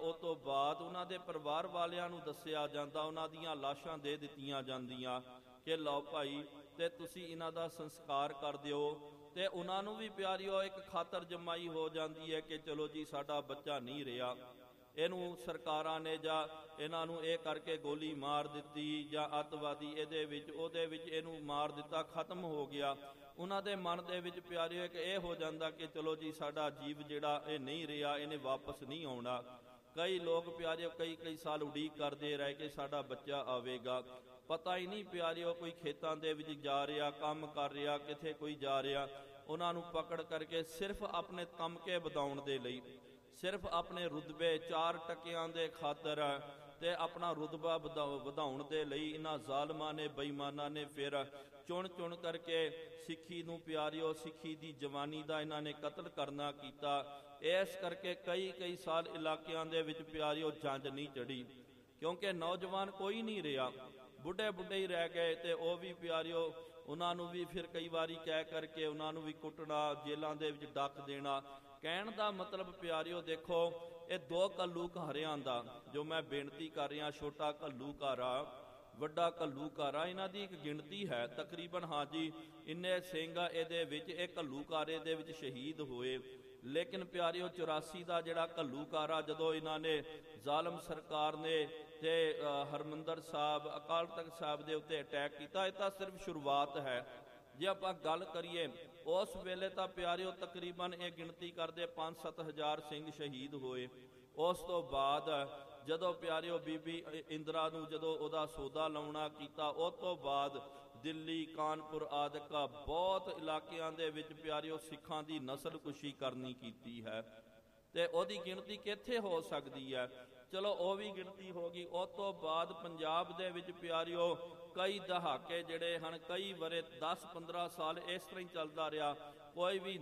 ਉਹ ਤੋਂ ਬਾਅਦ ਉਹਨਾਂ ਦੇ ਪਰਿਵਾਰ ਵਾਲਿਆਂ ਨੂੰ ਦੱਸਿਆ ਜਾਂਦਾ, ਉਹਨਾਂ ਦੀਆਂ ਲਾਸ਼ਾਂ ਦੇ ਦਿੱਤੀਆਂ ਜਾਂਦੀਆਂ ਕਿ ਲਓ ਭਾਈ ਤੇ ਤੁਸੀਂ ਇਹਨਾਂ ਦਾ ਸੰਸਕਾਰ ਕਰ ਦਿਓ। ਤੇ ਉਹਨਾਂ ਨੂੰ ਵੀ ਪਿਆਰਿਓ ਇੱਕ ਖਾਤਰ ਜਮਾਈ ਹੋ ਜਾਂਦੀ ਹੈ ਕਿ ਚਲੋ ਜੀ ਸਾਡਾ ਬੱਚਾ ਨਹੀਂ ਰਿਹਾ, ਇਹਨੂੰ ਸਰਕਾਰਾਂ ਨੇ ਜਾਂ ਇਹਨਾਂ ਨੂੰ ਇਹ ਕਰਕੇ ਗੋਲੀ ਮਾਰ ਦਿੱਤੀ ਜਾਂ ਅੱਤਵਾਦੀ ਉਹਦੇ ਵਿੱਚ ਇਹਨੂੰ ਮਾਰ ਦਿੱਤਾ, ਖਤਮ ਹੋ ਗਿਆ। ਉਹਨਾਂ ਦੇ ਮਨ ਦੇ ਵਿੱਚ ਪਿਆਰਿਓ ਇੱਕ ਇਹ ਹੋ ਜਾਂਦਾ ਕਿ ਚਲੋ ਜੀ ਸਾਡਾ ਜੀਵ ਜਿਹੜਾ ਇਹ ਨਹੀਂ ਰਿਹਾ, ਇਹਨੇ ਵਾਪਸ ਨਹੀਂ ਆਉਣਾ। ਕਈ ਲੋਕ ਪਿਆਰਿਓ ਕਈ ਸਾਲ ਉਡੀਕ ਕਰਦੇ ਰਹੇ ਕਿ ਸਾਡਾ ਬੱਚਾ ਆਵੇਗਾ। ਪਤਾ ਹੀ ਨਹੀਂ ਪਿਆਰਿਓ, ਕੋਈ ਖੇਤਾਂ ਦੇ ਵਿੱਚ ਜਾ ਰਿਹਾ, ਕੰਮ ਕਰ ਰਿਹਾ, ਕਿਥੇ ਕੋਈ ਜਾ ਰਿਹਾ, ਉਹਨਾਂ ਨੂੰ ਪਕੜ ਕਰਕੇ ਸਿਰਫ ਆਪਣੇ ਤਮਕੇ ਵਧਾਉਣ ਦੇ ਲਈ, ਸਿਰਫ ਆਪਣੇ ਰੁਤਬੇ 4 ਟਕਿਆਂ ਦੇ ਖਾਤਰ ਤੇ ਆਪਣਾ ਰੁਤਬਾ ਵਧਾਉਣ ਦੇ ਲਈ ਇਹਨਾਂ ਜ਼ਾਲਮਾਂ ਨੇ, ਬੇਈਮਾਨਾਂ ਨੇ ਫਿਰ ਚੁਣ ਕਰਕੇ ਸਿੱਖੀ ਨੂੰ ਪਿਆਰਿਓ, ਸਿੱਖੀ ਦੀ ਜਵਾਨੀ ਦਾ ਇਹਨਾਂ ਨੇ ਕਤਲ ਕਰਨਾ ਕੀਤਾ। ਇਸ ਕਰਕੇ ਕਈ ਸਾਲ ਇਲਾਕਿਆਂ ਦੇ ਵਿੱਚ ਪਿਆਰਿਓ ਜੰਜ ਨਹੀਂ ਚੜੀ, ਕਿਉਂਕਿ ਨੌਜਵਾਨ ਕੋਈ ਨਹੀਂ ਰਿਹਾ, ਬੁੱਢੇ ਹੀ ਰਹਿ ਗਏ। ਤੇ ਉਹ ਵੀ ਪਿਆਰਿਓ ਉਹਨਾਂ ਨੂੰ ਵੀ ਫਿਰ ਕਈ ਵਾਰੀ ਕਹਿ ਕਰਕੇ ਉਹਨਾਂ ਨੂੰ ਵੀ ਕੁੱਟਣਾ, ਜੇਲਾਂ ਦੇ ਵਿੱਚ ਡੱਕ ਦੇਣਾ। ਕਹਿਣ ਦਾ ਮਤਲਬ ਪਿਆਰਿਓ ਦੇਖੋ, ਇਹ 2 ਘੱਲੂਘਾਰਿਆਂ ਦਾ ਜੋ ਮੈਂ ਬੇਨਤੀ ਕਰ ਰਿਹਾ, ਛੋਟਾ ਘੱਲੂਘਾਰਾ, ਵੱਡਾ ਘੱਲੂਘਾਰਾ, ਇਹਨਾਂ ਦੀ ਇੱਕ ਗਿਣਤੀ ਹੈ ਤਕਰੀਬਨ। ਹਾਂਜੀ, ਇੰਨੇ ਸਿੰਘ ਇਹਦੇ ਵਿੱਚ, ਇਹ ਘੱਲੂਘਾਰੇ ਦੇ ਵਿੱਚ ਸ਼ਹੀਦ ਹੋਏ। ਲੇਕਿਨ ਪਿਆਰਿਓ 84 ਦਾ ਜਿਹੜਾ ਘੱਲੂਘਾਰਾ ਜਦੋਂ ਇਹਨਾਂ ਨੇ ਜ਼ਾਲਮ ਸਰਕਾਰ ਨੇ ਤੇ ਹਰਮੰਦਰ ਸਾਹਿਬ, ਅਕਾਲ ਤਖਤ ਸਾਹਿਬ ਦੇ ਉੱਤੇ ਅਟੈਕ ਕੀਤਾ, ਇਹ ਤਾਂ ਸਿਰਫ ਸ਼ੁਰੂਆਤ ਹੈ। ਜੇ ਆਪਾਂ ਗੱਲ ਕਰੀਏ ਉਸ ਵੇਲੇ ਤਾਂ ਪਿਆਰਿਓ ਤਕਰੀਬਨ ਇਹ ਗਿਣਤੀ ਕਰਦੇ 5-7 ਹਜ਼ਾਰ ਸਿੰਘ ਸ਼ਹੀਦ ਹੋਏ। ਉਸ ਤੋਂ ਬਾਅਦ ਜਦੋਂ ਪਿਆਰਿਓ ਬੀਬੀ ਇੰਦਰਾ ਨੂੰ ਜਦੋਂ ਉਹਦਾ ਸੌਦਾ ਲਾਉਣਾ ਕੀਤਾ, ਉਸ ਤੋਂ ਬਾਅਦ ਦਿੱਲੀ, ਕਾਨਪੁਰ ਆਦਿਕਾ ਬਹੁਤ ਇਲਾਕਿਆਂ ਦੇ ਵਿੱਚ ਪਿਆਰਿਓ ਸਿੱਖਾਂ ਦੀ ਨਸਲਕੁਸ਼ੀ ਕਰਨੀ ਕੀਤੀ ਹੈ। ਤੇ ਉਹਦੀ ਗਿਣਤੀ ਕਿੱਥੇ ਹੋ ਸਕਦੀ ਹੈ? ਚਲੋ ਉਹ ਵੀ ਗਿਣਤੀ ਹੋ ਗਈ। ਉਸ ਤੋਂ ਬਾਅਦ ਪੰਜਾਬ ਦੇ ਵਿੱਚ ਪਿਆਰਿਓ ਕਈ ਦਹਾਕੇ ਜਿਹੜੇ ਹਨ, ਕਈ ਵਰੇ 10-15 ਸਾਲ ਇਸ ਤਰ੍ਹਾਂ ਹੀ ਚੱਲਦਾ ਰਿਹਾ। ਕੋਈ ਵੀ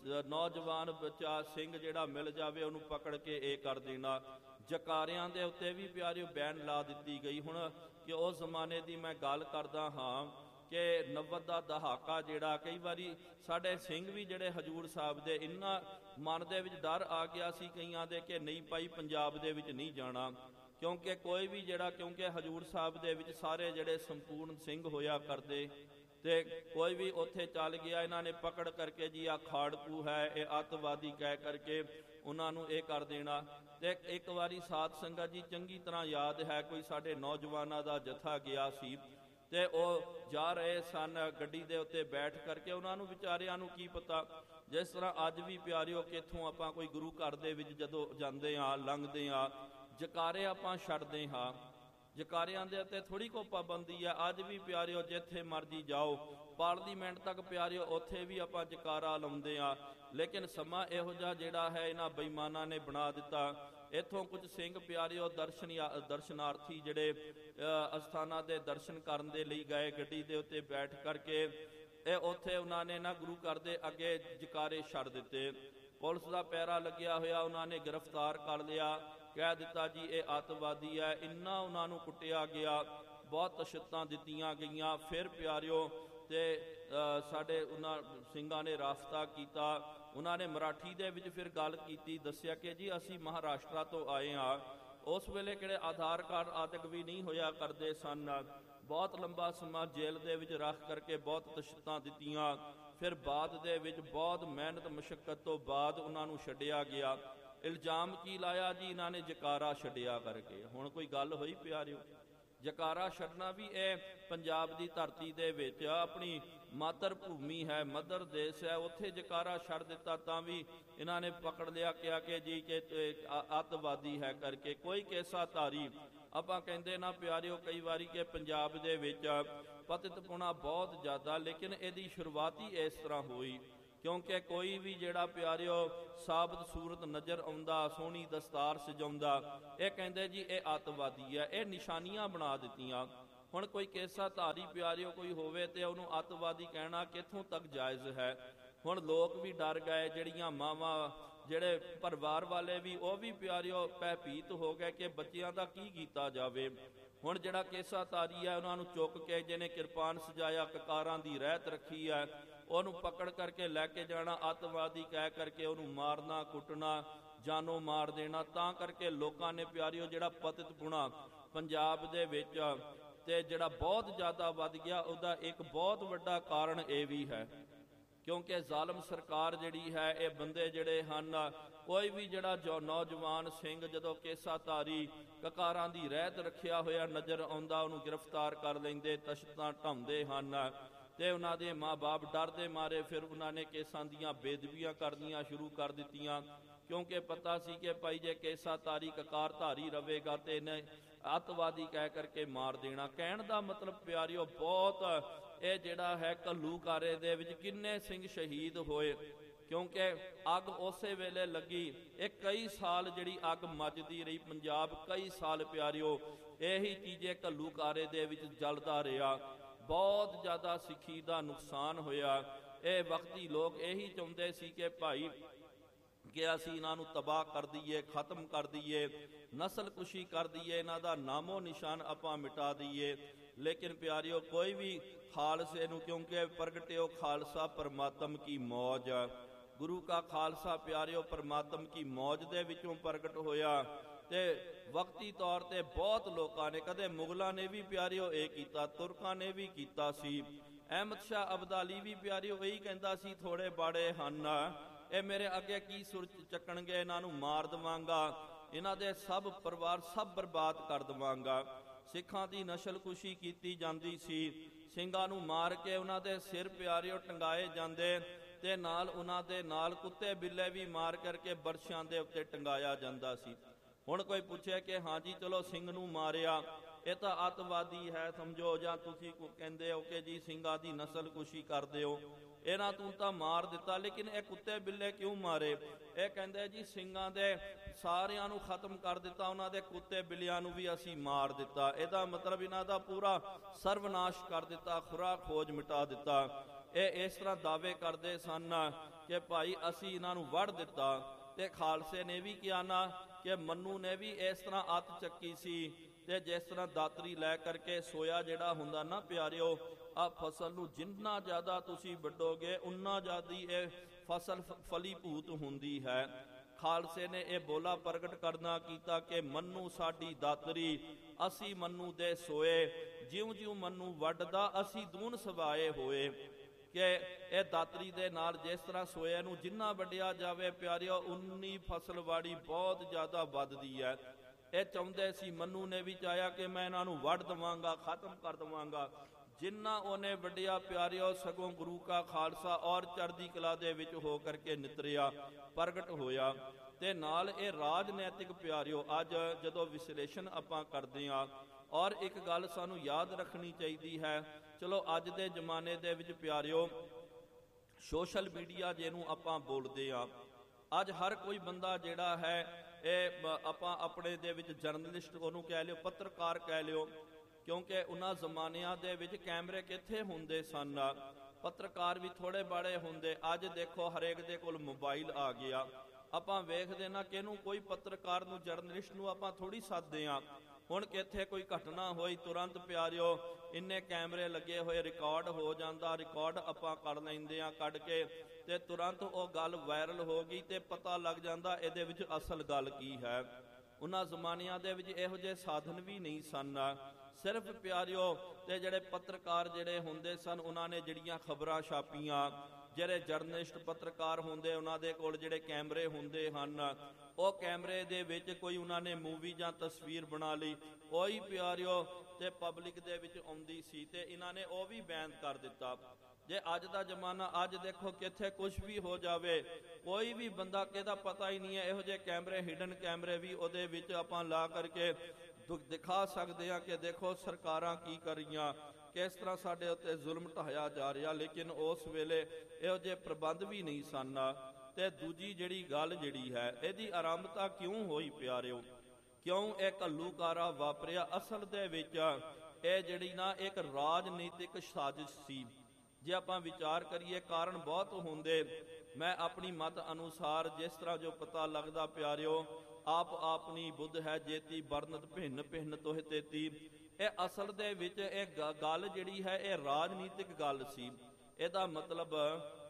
ਨੌਜਵਾਨ ਬੱਚਾ ਸਿੰਘ ਜਿਹੜਾ ਮਿਲ ਜਾਵੇ ਉਹਨੂੰ ਪਕੜ ਕੇ ਇਹ ਕਰ ਦੇਣਾ। ਜਕਾਰਿਆਂ ਦੇ ਉੱਤੇ ਵੀ ਪਿਆਰਿਓ ਬੈਨ ਲਾ ਦਿੱਤੀ ਗਈ। ਹੁਣ ਕਿ ਉਸ ਜ਼ਮਾਨੇ ਦੀ ਮੈਂ ਗੱਲ ਕਰਦਾ ਹਾਂ ਕਿ 90 ਦਾ ਦਹਾਕਾ ਜਿਹੜਾ, ਕਈ ਵਾਰੀ ਸਾਡੇ ਸਿੰਘ ਵੀ ਜਿਹੜੇ ਹਜੂਰ ਸਾਹਿਬ ਦੇ, ਇੰਨਾ ਮਨ ਦੇ ਵਿੱਚ ਡਰ ਆ ਗਿਆ ਸੀ ਕਈਆਂ ਦੇ ਕਿ ਨਹੀਂ ਭਾਈ ਪੰਜਾਬ ਦੇ ਵਿੱਚ ਨਹੀਂ ਜਾਣਾ, ਕਿਉਂਕਿ ਕੋਈ ਵੀ ਜਿਹੜਾ, ਕਿਉਂਕਿ ਹਜੂਰ ਸਾਹਿਬ ਦੇ ਵਿੱਚ ਸਾਰੇ ਜਿਹੜੇ ਸੰਪੂਰਨ ਸਿੰਘ ਹੋਇਆ ਕਰਦੇ, ਤੇ ਕੋਈ ਵੀ ਉੱਥੇ ਚੱਲ ਗਿਆ, ਇਹਨਾਂ ਨੇ ਪਕੜ ਕਰਕੇ ਜੀ ਆ ਖਾੜਕੂ ਹੈ, ਇਹ ਅੱਤਵਾਦੀ ਕਹਿ ਕਰਕੇ ਉਹਨਾਂ ਨੂੰ ਇਹ ਕਰ ਦੇਣਾ। ਤੇ ਇੱਕ ਵਾਰੀ ਸਾਧ ਸੰਗਤ ਜੀ ਚੰਗੀ ਤਰ੍ਹਾਂ ਯਾਦ ਹੈ, ਕੋਈ ਸਾਡੇ ਨੌਜਵਾਨਾਂ ਦਾ ਜਥਾ ਗਿਆ ਸੀ ਤੇ ਉਹ ਜਾ ਰਹੇ ਸਨ ਗੱਡੀ ਦੇ ਉੱਤੇ ਬੈਠ ਕਰਕੇ, ਉਹਨਾਂ ਨੂੰ ਵਿਚਾਰਿਆਂ ਨੂੰ ਕੀ ਪਤਾ, ਜਿਸ ਤਰ੍ਹਾਂ ਅੱਜ ਵੀ ਪਿਆਰਿਓ ਕਿੱਥੋਂ ਆਪਾਂ ਕੋਈ ਗੁਰੂ ਘਰ ਦੇ ਵਿੱਚ ਜਦੋਂ ਜਾਂਦੇ ਹਾਂ, ਲੰਘਦੇ ਹਾਂ, ਜਕਾਰੇ ਆਪਾਂ ਛੱਡਦੇ ਹਾਂ। ਜਕਾਰਿਆਂ ਦੇ ਉੱਤੇ ਥੋੜ੍ਹੀ ਕੋਈ ਪਾਬੰਦੀ ਹੈ। ਅੱਜ ਵੀ ਪਿਆਰਿਓ ਜਿੱਥੇ ਮਰਜੀ ਜਾਓ, ਪਾਰਲੀਮੈਂਟ ਤੱਕ ਪਿਆਰਿਓ ਉੱਥੇ ਵੀ ਆਪਾਂ ਜਕਾਰਾ ਲਾਉਂਦੇ ਹਾਂ। ਲੇਕਿਨ ਸਮਾਂ ਇਹੋ ਜਿਹਾ ਜਿਹੜਾ ਹੈ ਇਹਨਾਂ ਬੇਈਮਾਨਾਂ ਨੇ ਬਣਾ ਦਿੱਤਾ। ਇੱਥੋਂ ਕੁਝ ਸਿੰਘ ਪਿਆਰਿਓ ਦਰਸ਼ਨਾਰਥੀ ਜਿਹੜੇ ਅਸਥਾਨਾਂ ਦੇ ਦਰਸ਼ਨ ਕਰਨ ਦੇ ਲਈ ਗਏ, ਗੱਡੀ ਦੇ ਉੱਤੇ ਬੈਠ ਕਰਕੇ ਇਹ ਉੱਥੇ ਉਹਨਾਂ ਨੇ ਨਾ ਗੁਰੂ ਘਰ ਦੇ ਅੱਗੇ ਜਕਾਰੇ ਛੱਡ ਦਿੱਤੇ। ਪੁਲਿਸ ਦਾ ਪਹਿਰਾ ਲੱਗਿਆ ਹੋਇਆ, ਉਹਨਾਂ ਨੇ ਗ੍ਰਿਫਤਾਰ ਕਰ ਲਿਆ, ਕਹਿ ਦਿੱਤਾ ਜੀ ਇਹ ਅੱਤਵਾਦੀ ਹੈ। ਇੰਨਾ ਉਹਨਾਂ ਨੂੰ ਕੁੱਟਿਆ ਗਿਆ, ਬਹੁਤ ਤਸ਼ੱਦਦਾਂ ਦਿੱਤੀਆਂ ਗਈਆਂ। ਫਿਰ ਪਿਆਰਿਓ ਤੇ ਸਾਡੇ ਉਹਨਾਂ ਸਿੰਘਾਂ ਨੇ ਰਾਸਤਾ ਕੀਤਾ, ਉਹਨਾਂ ਨੇ ਮਰਾਠੀ ਦੇ ਵਿੱਚ ਫਿਰ ਗੱਲ ਕੀਤੀ, ਦੱਸਿਆ ਕਿ ਜੀ ਅਸੀਂ ਮਹਾਰਾਸ਼ਟਰਾ ਤੋਂ ਆਏ ਹਾਂ। ਉਸ ਵੇਲੇ ਕਿਹੜੇ ਆਧਾਰ ਕਾਰਡ ਆਦਿਕ ਵੀ ਨਹੀਂ ਹੋਇਆ ਕਰਦੇ ਸਨ। ਬਹੁਤ ਲੰਬਾ ਸਮਾਂ ਜੇਲ੍ਹ ਦੇ ਵਿੱਚ ਰੱਖ ਕਰਕੇ ਬਹੁਤ ਤਸ਼ੱਦਦਾਂ ਦਿੱਤੀਆਂ। ਫਿਰ ਬਾਅਦ ਦੇ ਵਿੱਚ ਬਹੁਤ ਮਿਹਨਤ ਮੁਸ਼ੱਕਤ ਤੋਂ ਬਾਅਦ ਉਹਨਾਂ ਨੂੰ ਛੱਡਿਆ ਗਿਆ। ਇਲਜ਼ਾਮ ਕੀ ਲਾਇਆ ਜੀ? ਇਹਨਾਂ ਨੇ ਜਕਾਰਾ ਛੱਡਿਆ ਕਰਕੇ। ਹੁਣ ਕੋਈ ਗੱਲ ਹੋਈ ਪਿਆਰਿਓ? ਜਕਾਰਾ ਛੱਡਣਾ ਵੀ ਇਹ ਪੰਜਾਬ ਦੀ ਧਰਤੀ ਦੇ ਵਿੱਚ ਆਪਣੀ ਮਾਤਰ ਭੂਮੀ ਹੈ, ਮਦਰ ਦੇਸ਼ ਹੈ, ਉੱਥੇ ਜਕਾਰਾ ਛੱਡ ਦਿੱਤਾ ਤਾਂ ਵੀ ਇਹਨਾਂ ਨੇ ਪਕੜ ਲਿਆ, ਕਿਹਾ ਕਿ ਜੀ ਕਿ ਅੱਤਵਾਦੀ ਹੈ ਕਰਕੇ। ਕੋਈ ਕੇਸਾ ਧਾਰੀ ਆਪਾਂ ਕਹਿੰਦੇ ਨਾ ਪਿਆਰਿਓ ਕਈ ਵਾਰੀ ਕਿ ਪੰਜਾਬ ਦੇ ਵਿੱਚ ਪਤਿਤਪੁਣਾ ਬਹੁਤ ਜ਼ਿਆਦਾ, ਲੇਕਿਨ ਇਹਦੀ ਸ਼ੁਰੂਆਤ ਹੀ ਇਸ ਤਰ੍ਹਾਂ ਹੋਈ ਕਿਉਂਕਿ ਕੋਈ ਵੀ ਜਿਹੜਾ ਪਿਆਰਿਓ ਸਾਬਤ ਸੂਰਤ ਨਜ਼ਰ ਆਉਂਦਾ, ਸੋਹਣੀ ਦਸਤਾਰ ਸਜਾਉਂਦਾ, ਇਹ ਕਹਿੰਦੇ ਜੀ ਇਹ ਅੱਤਵਾਦੀ ਹੈ। ਇਹ ਨਿਸ਼ਾਨੀਆਂ ਬਣਾ ਦਿੱਤੀਆਂ। ਹੁਣ ਕੋਈ ਕੇਸਾ ਧਾਰੀ ਪਿਆਰਿਓ ਕੋਈ ਹੋਵੇ ਤੇ ਉਹਨੂੰ ਅੱਤਵਾਦੀ ਕਹਿਣਾ ਕਿੱਥੋਂ ਤੱਕ ਜਾਇਜ਼ ਹੈ? ਹੁਣ ਲੋਕ ਵੀ ਡਰ ਗਏ, ਜਿਹੜੀਆਂ ਮਾਵਾਂ, ਜਿਹੜੇ ਪਰਿਵਾਰ ਵਾਲੇ ਵੀ, ਉਹ ਵੀ ਪਿਆਰਿਓ ਭੈਭੀਤ ਹੋ ਗਏ ਕਿ ਬੱਚਿਆਂ ਦਾ ਕੀ ਕੀਤਾ ਜਾਵੇ। ਹੁਣ ਜਿਹੜਾ ਕੇਸਾ ਧਾਰੀ ਹੈ ਉਹਨਾਂ ਨੂੰ ਚੁੱਕ ਕੇ, ਜਿਹਨੇ ਕਿਰਪਾਨ ਸਜਾਇਆ, ਕਕਾਰਾਂ ਦੀ ਰਹਿਤ ਰੱਖੀ ਹੈ, ਉਹਨੂੰ ਪਕੜ ਕਰਕੇ ਲੈ ਕੇ ਜਾਣਾ, ਅੱਤਵਾਦੀ ਕਹਿ ਕਰਕੇ ਉਹਨੂੰ ਮਾਰਨਾ, ਕੁੱਟਣਾ, ਜਾਨੋਂ ਮਾਰ ਦੇਣਾ। ਤਾਂ ਕਰਕੇ ਲੋਕਾਂ ਨੇ ਪਿਆਰਿਓ ਜਿਹੜਾ ਪਤਿਤਪੁਣਾ ਪੰਜਾਬ ਦੇ ਵਿੱਚ ਤੇ ਜਿਹੜਾ ਬਹੁਤ ਜ਼ਿਆਦਾ ਵੱਧ ਗਿਆ, ਉਹਦਾ ਇੱਕ ਬਹੁਤ ਵੱਡਾ ਕਾਰਨ ਇਹ ਵੀ ਹੈ ਕਿਉਂਕਿ ਜ਼ਾਲਮ ਸਰਕਾਰ ਜਿਹੜੀ ਹੈ, ਇਹ ਬੰਦੇ ਜਿਹੜੇ ਹਨ, ਕੋਈ ਵੀ ਜਿਹੜਾ ਜੋ ਨੌਜਵਾਨ ਸਿੰਘ ਜਦੋਂ ਕੇਸਾਧਾਰੀ ਕਕਾਰਾਂ ਦੀ ਰਹਿਤ ਰੱਖਿਆ ਹੋਇਆ ਨਜ਼ਰ ਆਉਂਦਾ, ਉਹਨੂੰ ਗ੍ਰਿਫਤਾਰ ਕਰ ਲੈਂਦੇ, ਤਸ਼ਤਾਂ ਢਾਉਂਦੇ ਹਨ ਤੇ ਉਹਨਾਂ ਦੇ ਮਾਂ-ਬਾਪ ਡਰ ਦੇ ਮਾਰੇ ਫਿਰ ਉਹਨਾਂ ਨੇ ਕੇਸਾਂ ਦੀਆਂ ਬੇਦਬੀਆਂ ਕਰਨੀਆਂ ਸ਼ੁਰੂ ਕਰ ਦਿੱਤੀਆਂ, ਕਿਉਂਕਿ ਪਤਾ ਸੀ ਕਿ ਭਾਈ ਜੇ ਕੇਸਾਧਾਰੀ ਕਕਾਰਧਾਰੀ ਰਵੇਗਾ ਤੇ ਇਹਨੇ ਅੱਤਵਾਦੀ ਕਹਿ ਕਰਕੇ ਮਾਰ ਦੇਣਾ। ਕਹਿਣ ਦਾ ਮਤਲਬ ਪਿਆਰਿਓ ਬਹੁਤ ਇਹ ਜਿਹੜਾ ਹੈ ਘੱਲੂਘਾਰੇ ਦੇ ਵਿੱਚ ਕਿੰਨੇ ਸਿੰਘ ਸ਼ਹੀਦ ਹੋਏ, ਕਿਉਂਕਿ ਅੱਗ ਉਸੇ ਵੇਲੇ ਲੱਗੀ। ਇਹ ਕਈ ਸਾਲ ਜਿਹੜੀ ਅੱਗ ਮੱਚਦੀ ਰਹੀ ਪੰਜਾਬ, ਕਈ ਸਾਲ ਪਿਆਰਿਓ ਇਹੀ ਚੀਜ਼ੇ ਘੱਲੂਘਾਰੇ ਦੇ ਵਿੱਚ ਜਲਦਾ ਰਿਹਾ, ਬਹੁਤ ਜ਼ਿਆਦਾ ਸਿੱਖੀ ਦਾ ਨੁਕਸਾਨ ਹੋਇਆ। ਇਹ ਵਕਤੀ ਲੋਕ ਇਹੀ ਚਾਹੁੰਦੇ ਸੀ ਕਿ ਭਾਈ ਕਿ ਅਸੀਂ ਇਹਨਾਂ ਨੂੰ ਤਬਾਹ ਕਰ ਦਈਏ, ਖਤਮ ਕਰ ਦਈਏ, ਨਸਲਕੁਸ਼ੀ ਕਰ ਦਈਏ, ਇਹਨਾਂ ਦਾ ਨਾਮੋ ਨਿਸ਼ਾਨ ਆਪਾਂ ਮਿਟਾ ਦਈਏ। ਲੇਕਿਨ ਪਿਆਰਿਓ ਕੋਈ ਵੀ ਖਾਲਸੇ ਨੂੰ, ਕਿਉਂਕਿ ਪ੍ਰਗਟਿਓ ਖਾਲਸਾ ਪਰਮਾਤਮ ਕੀ ਮੌਜ, ਗੁਰੂ ਕਾ ਖਾਲਸਾ ਪਿਆਰਿਓ ਪਰਮਾਤਮ ਕੀ ਮੌਜ ਦੇ ਵਿੱਚੋਂ ਪ੍ਰਗਟ ਹੋਇਆ। ਤੇ ਵਕਤੀ ਤੌਰ ਤੇ ਬਹੁਤ ਲੋਕਾਂ ਨੇ, ਕਦੇ ਮੁਗਲਾਂ ਨੇ ਵੀ ਪਿਆਰਿਓ ਇਹ ਕੀਤਾ, ਤੁਰਕਾਂ ਨੇ ਵੀ ਕੀਤਾ ਸੀ। ਅਹਿਮਦ ਸ਼ਾਹ ਅਬਦਾਲੀ ਵੀ ਪਿਆਰਿਓ ਇਹੀ ਕਹਿੰਦਾ ਸੀ, ਥੋੜੇ ਬਾੜੇ ਹਨ, ਇਹ ਮੇਰੇ ਅੱਗੇ ਕੀ ਸੁਰ ਚੱਕਣਗੇ, ਇਹਨਾਂ ਨੂੰ ਮਾਰ ਦੇਵਾਂਗਾ, ਇਹਨਾਂ ਦੇ ਸਭ ਪਰਿਵਾਰ ਸਭ ਬਰਬਾਦ ਕਰ ਦੇਵਾਂਗਾ। ਸਿੱਖਾਂ ਦੀ ਨਸਲਕੁਸ਼ੀ ਕੀਤੀ ਜਾਂਦੀ ਸੀ, ਸਿੰਘਾਂ ਨੂੰ ਮਾਰ ਕੇ ਉਹਨਾਂ ਦੇ ਸਿਰ ਪਿਆਰਿਓ ਟੰਗਾਏ ਜਾਂਦੇ ਤੇ ਨਾਲ ਉਹਨਾਂ ਦੇ ਨਾਲ ਕੁੱਤੇ ਬਿੱਲੇ ਵੀ ਮਾਰ ਕਰਕੇ ਬਰਛਿਆਂ ਦੇ ਉੱਤੇ ਟੰਗਾਇਆ ਜਾਂਦਾ ਸੀ। ਹੁਣ ਕੋਈ ਪੁੱਛੇ ਕਿ ਹਾਂਜੀ ਚਲੋ ਸਿੰਘ ਨੂੰ ਮਾਰਿਆ, ਇਹ ਤਾਂ ਅੱਤਵਾਦੀ ਹੈ ਸਮਝੋ, ਜਾਂ ਤੁਸੀਂ ਕਹਿੰਦੇ ਹੋ ਕਿ ਜੀ ਸਿੰਘਾਂ ਦੀ ਨਸਲਕੁਸ਼ੀ ਕਰਦੇ ਹੋ, ਇਹਨਾਂ ਤੂੰ ਤਾਂ ਮਾਰ ਦਿੱਤਾ, ਲੇਕਿਨ ਇਹ ਕੁੱਤੇ ਬਿੱਲੇ ਕਿਉਂ ਮਾਰੇ? ਇਹ ਕਹਿੰਦੇ ਜੀ ਸਿੰਘਾਂ ਦੇ ਸਾਰਿਆਂ ਨੂੰ ਖਤਮ ਕਰ ਦਿੱਤਾ, ਉਹਨਾਂ ਦੇ ਕੁੱਤੇ ਬਿੱਲਿਆਂ ਨੂੰ ਵੀ ਅਸੀਂ ਮਾਰ ਦਿੱਤਾ। ਇਹਦਾ ਮਤਲਬ ਇਹਨਾਂ ਦਾ ਪੂਰਾ ਸਰਵਨਾਸ਼ ਕਰ ਦਿੱਤਾ, ਖੁਰਾ ਖੋਜ ਮਿਟਾ ਦਿੱਤਾ। ਇਹ ਇਸ ਤਰ੍ਹਾਂ ਦਾਅਵੇ ਕਰਦੇ ਸਨ ਕਿ ਭਾਈ ਅਸੀਂ ਇਹਨਾਂ ਨੂੰ ਵੜ ਦਿੱਤਾ। ਤੇ ਖਾਲਸੇ ਨੇ ਵੀ ਕਿਹਾ ਨਾ ਕਿ ਮੰਨੂ ਨੇ ਵੀ ਇਸ ਤਰ੍ਹਾਂ ਅੱਤ ਚੱਕੀ ਸੀ, ਤੇ ਜਿਸ ਤਰ੍ਹਾਂ ਦਾਤਰੀ ਲੈ ਕਰਕੇ ਸੋਇਆ ਜਿਹੜਾ ਹੁੰਦਾ ਨਾ ਪਿਆਰਿਓ, ਆ ਫਸਲ ਨੂੰ ਜਿੰਨਾ ਜ਼ਿਆਦਾ ਤੁਸੀਂ ਵੱਢੋਗੇ ਉਨਾ ਜ਼ਿਆਦਾ ਇਹ ਫਸਲ ਫਲੀਭੂਤ ਹੁੰਦੀ ਹੈ। ਖਾਲਸੇ ਨੇ ਇਹ ਬੋਲਾ ਪ੍ਰਗਟ ਕਰਨਾ ਕੀਤਾ ਕਿ ਮੰਨੂ ਸਾਡੀ ਦਾਤਰੀ, ਅਸੀਂ ਮੰਨੂ ਦੇ ਸੋਏ, ਜਿਉਂ ਜਿਉਂ ਮੰਨੂ ਵੱਢਦਾ ਅਸੀਂ ਦੂਣ ਸਵਾਏ ਹੋਏ। ਕਿ ਇਹ ਦਾਤਰੀ ਦੇ ਨਾਲ ਜਿਸ ਤਰ੍ਹਾਂ ਸੋਏ ਨੂੰ ਜਿੰਨਾ ਵੱਢਿਆ ਜਾਵੇ ਪਿਆਰਿਓ, ਉਨੀ ਫਸਲਵਾੜੀ ਬਹੁਤ ਜ਼ਿਆਦਾ ਵੱਧਦੀ ਹੈ। ਇਹ ਚਾਹੁੰਦੇ ਸੀ, ਮੰਨੂ ਨੇ ਵੀ ਚਾਹਿਆ ਕਿ ਮੈਂ ਇਹਨਾਂ ਨੂੰ ਵੱਢ ਦੇਵਾਂਗਾ, ਖਤਮ ਕਰ ਦੇਵਾਂਗਾ। ਜਿੰਨਾ ਉਹਨੇ ਵੱਢਿਆ ਪਿਆਰਿਓ, ਸਗੋਂ ਗੁਰੂ ਕਾ ਖਾਲਸਾ ਔਰ ਚੜ੍ਹਦੀ ਕਲਾ ਦੇ ਵਿੱਚ ਹੋ ਕਰਕੇ ਨਿਤਰਿਆ, ਪ੍ਰਗਟ ਹੋਇਆ। ਤੇ ਨਾਲ ਇਹ ਰਾਜਨੈਤਿਕ ਪਿਆਰਿਓ, ਅੱਜ ਜਦੋਂ ਵਿਸ਼ਲੇਸ਼ਣ ਆਪਾਂ ਕਰਦੇ ਹਾਂ, ਔਰ ਇੱਕ ਗੱਲ ਸਾਨੂੰ ਯਾਦ ਰੱਖਣੀ ਚਾਹੀਦੀ ਹੈ, ਚਲੋ ਅੱਜ ਦੇ ਜ਼ਮਾਨੇ ਦੇ ਵਿੱਚ ਪਿਆਰਿਓ ਸੋਸ਼ਲ ਮੀਡੀਆ ਜਿਹਨੂੰ ਆਪਾਂ ਬੋਲਦੇ ਆ, ਅੱਜ ਹਰ ਕੋਈ ਬੰਦਾ ਜਿਹੜਾ ਹੈ ਇਹ ਆਪਾਂ ਆਪਣੇ ਦੇ ਵਿੱਚ ਜਰਨਲਿਸਟ ਉਹਨੂੰ ਕਹਿ ਲਿਓ, ਪੱਤਰਕਾਰ ਕਹਿ ਲਿਓ, ਕਿਉਂਕਿ ਉਹਨਾਂ ਜ਼ਮਾਨਿਆਂ ਦੇ ਵਿੱਚ ਕੈਮਰੇ ਕਿੱਥੇ ਹੁੰਦੇ ਸਨ, ਪੱਤਰਕਾਰ ਵੀ ਥੋੜੇ ਬਾੜੇ ਹੁੰਦੇ। ਅੱਜ ਦੇਖੋ ਹਰੇਕ ਦੇ ਕੋਲ ਮੋਬਾਈਲ ਆ ਗਿਆ, ਆਪਾਂ ਵੇਖਦੇ ਨਾ ਕਿ ਇਹਨੂੰ ਕੋਈ ਪੱਤਰਕਾਰ ਨੂੰ, ਜਰਨਲਿਸਟ ਨੂੰ ਆਪਾਂ ਥੋੜੀ ਸੱਦਦੇ ਆ। ਹੁਣ ਕਿੱਥੇ ਕੋਈ ਘਟਨਾ ਹੋਈ, ਤੁਰੰਤ ਪਿਆਰਿਓ ਇੰਨੇ ਕੈਮਰੇ ਲੱਗੇ ਹੋਏ, ਰਿਕਾਰਡ ਹੋ ਜਾਂਦਾ, ਰਿਕਾਰਡ ਆਪਾਂ ਕਰ ਲੈਂਦੇ ਆ ਕੱਢ ਕੇ, ਤੇ ਤੁਰੰਤ ਉਹ ਗੱਲ ਵਾਇਰਲ ਹੋ ਗਈ ਤੇ ਪਤਾ ਲੱਗ ਜਾਂਦਾ ਇਹਦੇ ਵਿੱਚ ਅਸਲ ਗੱਲ ਕੀ ਹੈ। ਉਹਨਾਂ ਜ਼ਮਾਨਿਆਂ ਦੇ ਵਿੱਚ ਇਹੋ ਜਿਹੇ ਸਾਧਨ ਵੀ ਨਹੀਂ ਸਨ, ਸਿਰਫ ਪਿਆਰਿਓ ਤੇ ਜਿਹੜੇ ਪੱਤਰਕਾਰ ਜਿਹੜੇ ਹੁੰਦੇ ਸਨ, ਉਹਨਾਂ ਨੇ ਜਿਹੜੀਆਂ ਖਬਰਾਂ ਛਾਪੀਆਂ, ਜਿਹੜੇ ਜਰਨਲਿਸਟ ਪੱਤਰਕਾਰ ਹੁੰਦੇ ਉਹਨਾਂ ਦੇ ਕੋਲ ਜਿਹੜੇ ਕੈਮਰੇ ਹੁੰਦੇ ਹਨ, ਉਹ ਕੈਮਰੇ ਦੇ ਵਿੱਚ ਕੋਈ ਉਹਨਾਂ ਨੇ ਮੂਵੀ ਜਾਂ ਤਸਵੀਰ ਬਣਾ ਲਈ, ਕੋਈ ਪਿਆਰਿਓ ਤੇ ਪਬਲਿਕ ਦੇ ਵਿੱਚ ਆਉਂਦੀ ਸੀ ਤੇ ਇਹਨਾਂ ਨੇ ਉਹ ਵੀ ਬੈਨ ਕਰ ਦਿੱਤਾ। ਜੇ ਅੱਜ ਦਾ ਜ਼ਮਾਨਾ, ਅੱਜ ਦੇਖੋ ਕਿੱਥੇ ਕੁਝ ਵੀ ਹੋ ਜਾਵੇ, ਕੋਈ ਵੀ ਬੰਦਾ ਕਿਹਦਾ ਪਤਾ ਹੀ ਨਹੀਂ ਹੈ। ਇਹੋ ਜਿਹੇ ਕੈਮਰੇ, ਹਿਡਨ ਕੈਮਰੇ ਵੀ ਉਹਦੇ ਵਿੱਚ ਆਪਾਂ ਲਾ ਕਰਕੇ ਦਿਖਾ ਸਕਦੇ ਹਾਂ ਕਿ ਦੇਖੋ ਸਰਕਾਰਾਂ ਕੀ ਕਰ ਰਹੀਆਂ, ਕਿਸ ਤਰ੍ਹਾਂ ਸਾਡੇ ਉੱਤੇ ਜ਼ੁਲਮ ਢਾਇਆ ਜਾ ਰਿਹਾ। ਲੇਕਿਨ ਉਸ ਵੇਲੇ ਇਹੋ ਜਿਹੇ ਪ੍ਰਬੰਧ ਵੀ ਨਹੀਂ ਸਨ। ਤੇ ਦੂਜੀ ਜਿਹੜੀ ਗੱਲ ਜਿਹੜੀ ਹੈ, ਇਹਦੀ ਆਰੰਭਤਾ ਕਿਉਂ ਹੋਈ ਪਿਆਰਿਓ, ਕਿਉਂ ਇਹ ਘੱਲੂਘਾਰਾ ਵਾਪਰਿਆ? ਅਸਲ ਦੇ ਵਿੱਚ ਇਹ ਜਿਹੜੀ ਨਾ ਇੱਕ ਰਾਜਨੀਤਿਕ ਸਾਜ਼ਿਸ਼ ਸੀ। ਜੇ ਆਪਾਂ ਵਿਚਾਰ ਕਰੀਏ, ਕਾਰਨ ਬਹੁਤ ਹੁੰਦੇ। ਮੈਂ ਆਪਣੀ ਮਤ ਅਨੁਸਾਰ ਜਿਸ ਤਰ੍ਹਾਂ ਜੋ ਪਤਾ ਲੱਗਦਾ ਪਿਆਰਿਓ, ਆਪ ਆਪਣੀ ਬੁੱਧ ਹੈ ਜੇਤੀ ਬਰਨਤ ਭਿੰਨ ਭਿੰਨ ਤੋਹਿ ਤੇਤੀ। ਇਹ ਅਸਲ ਦੇ ਵਿੱਚ ਇਹ ਗੱਲ ਜਿਹੜੀ ਹੈ ਇਹ ਰਾਜਨੀਤਿਕ ਗੱਲ ਸੀ। ਇਹਦਾ ਮਤਲਬ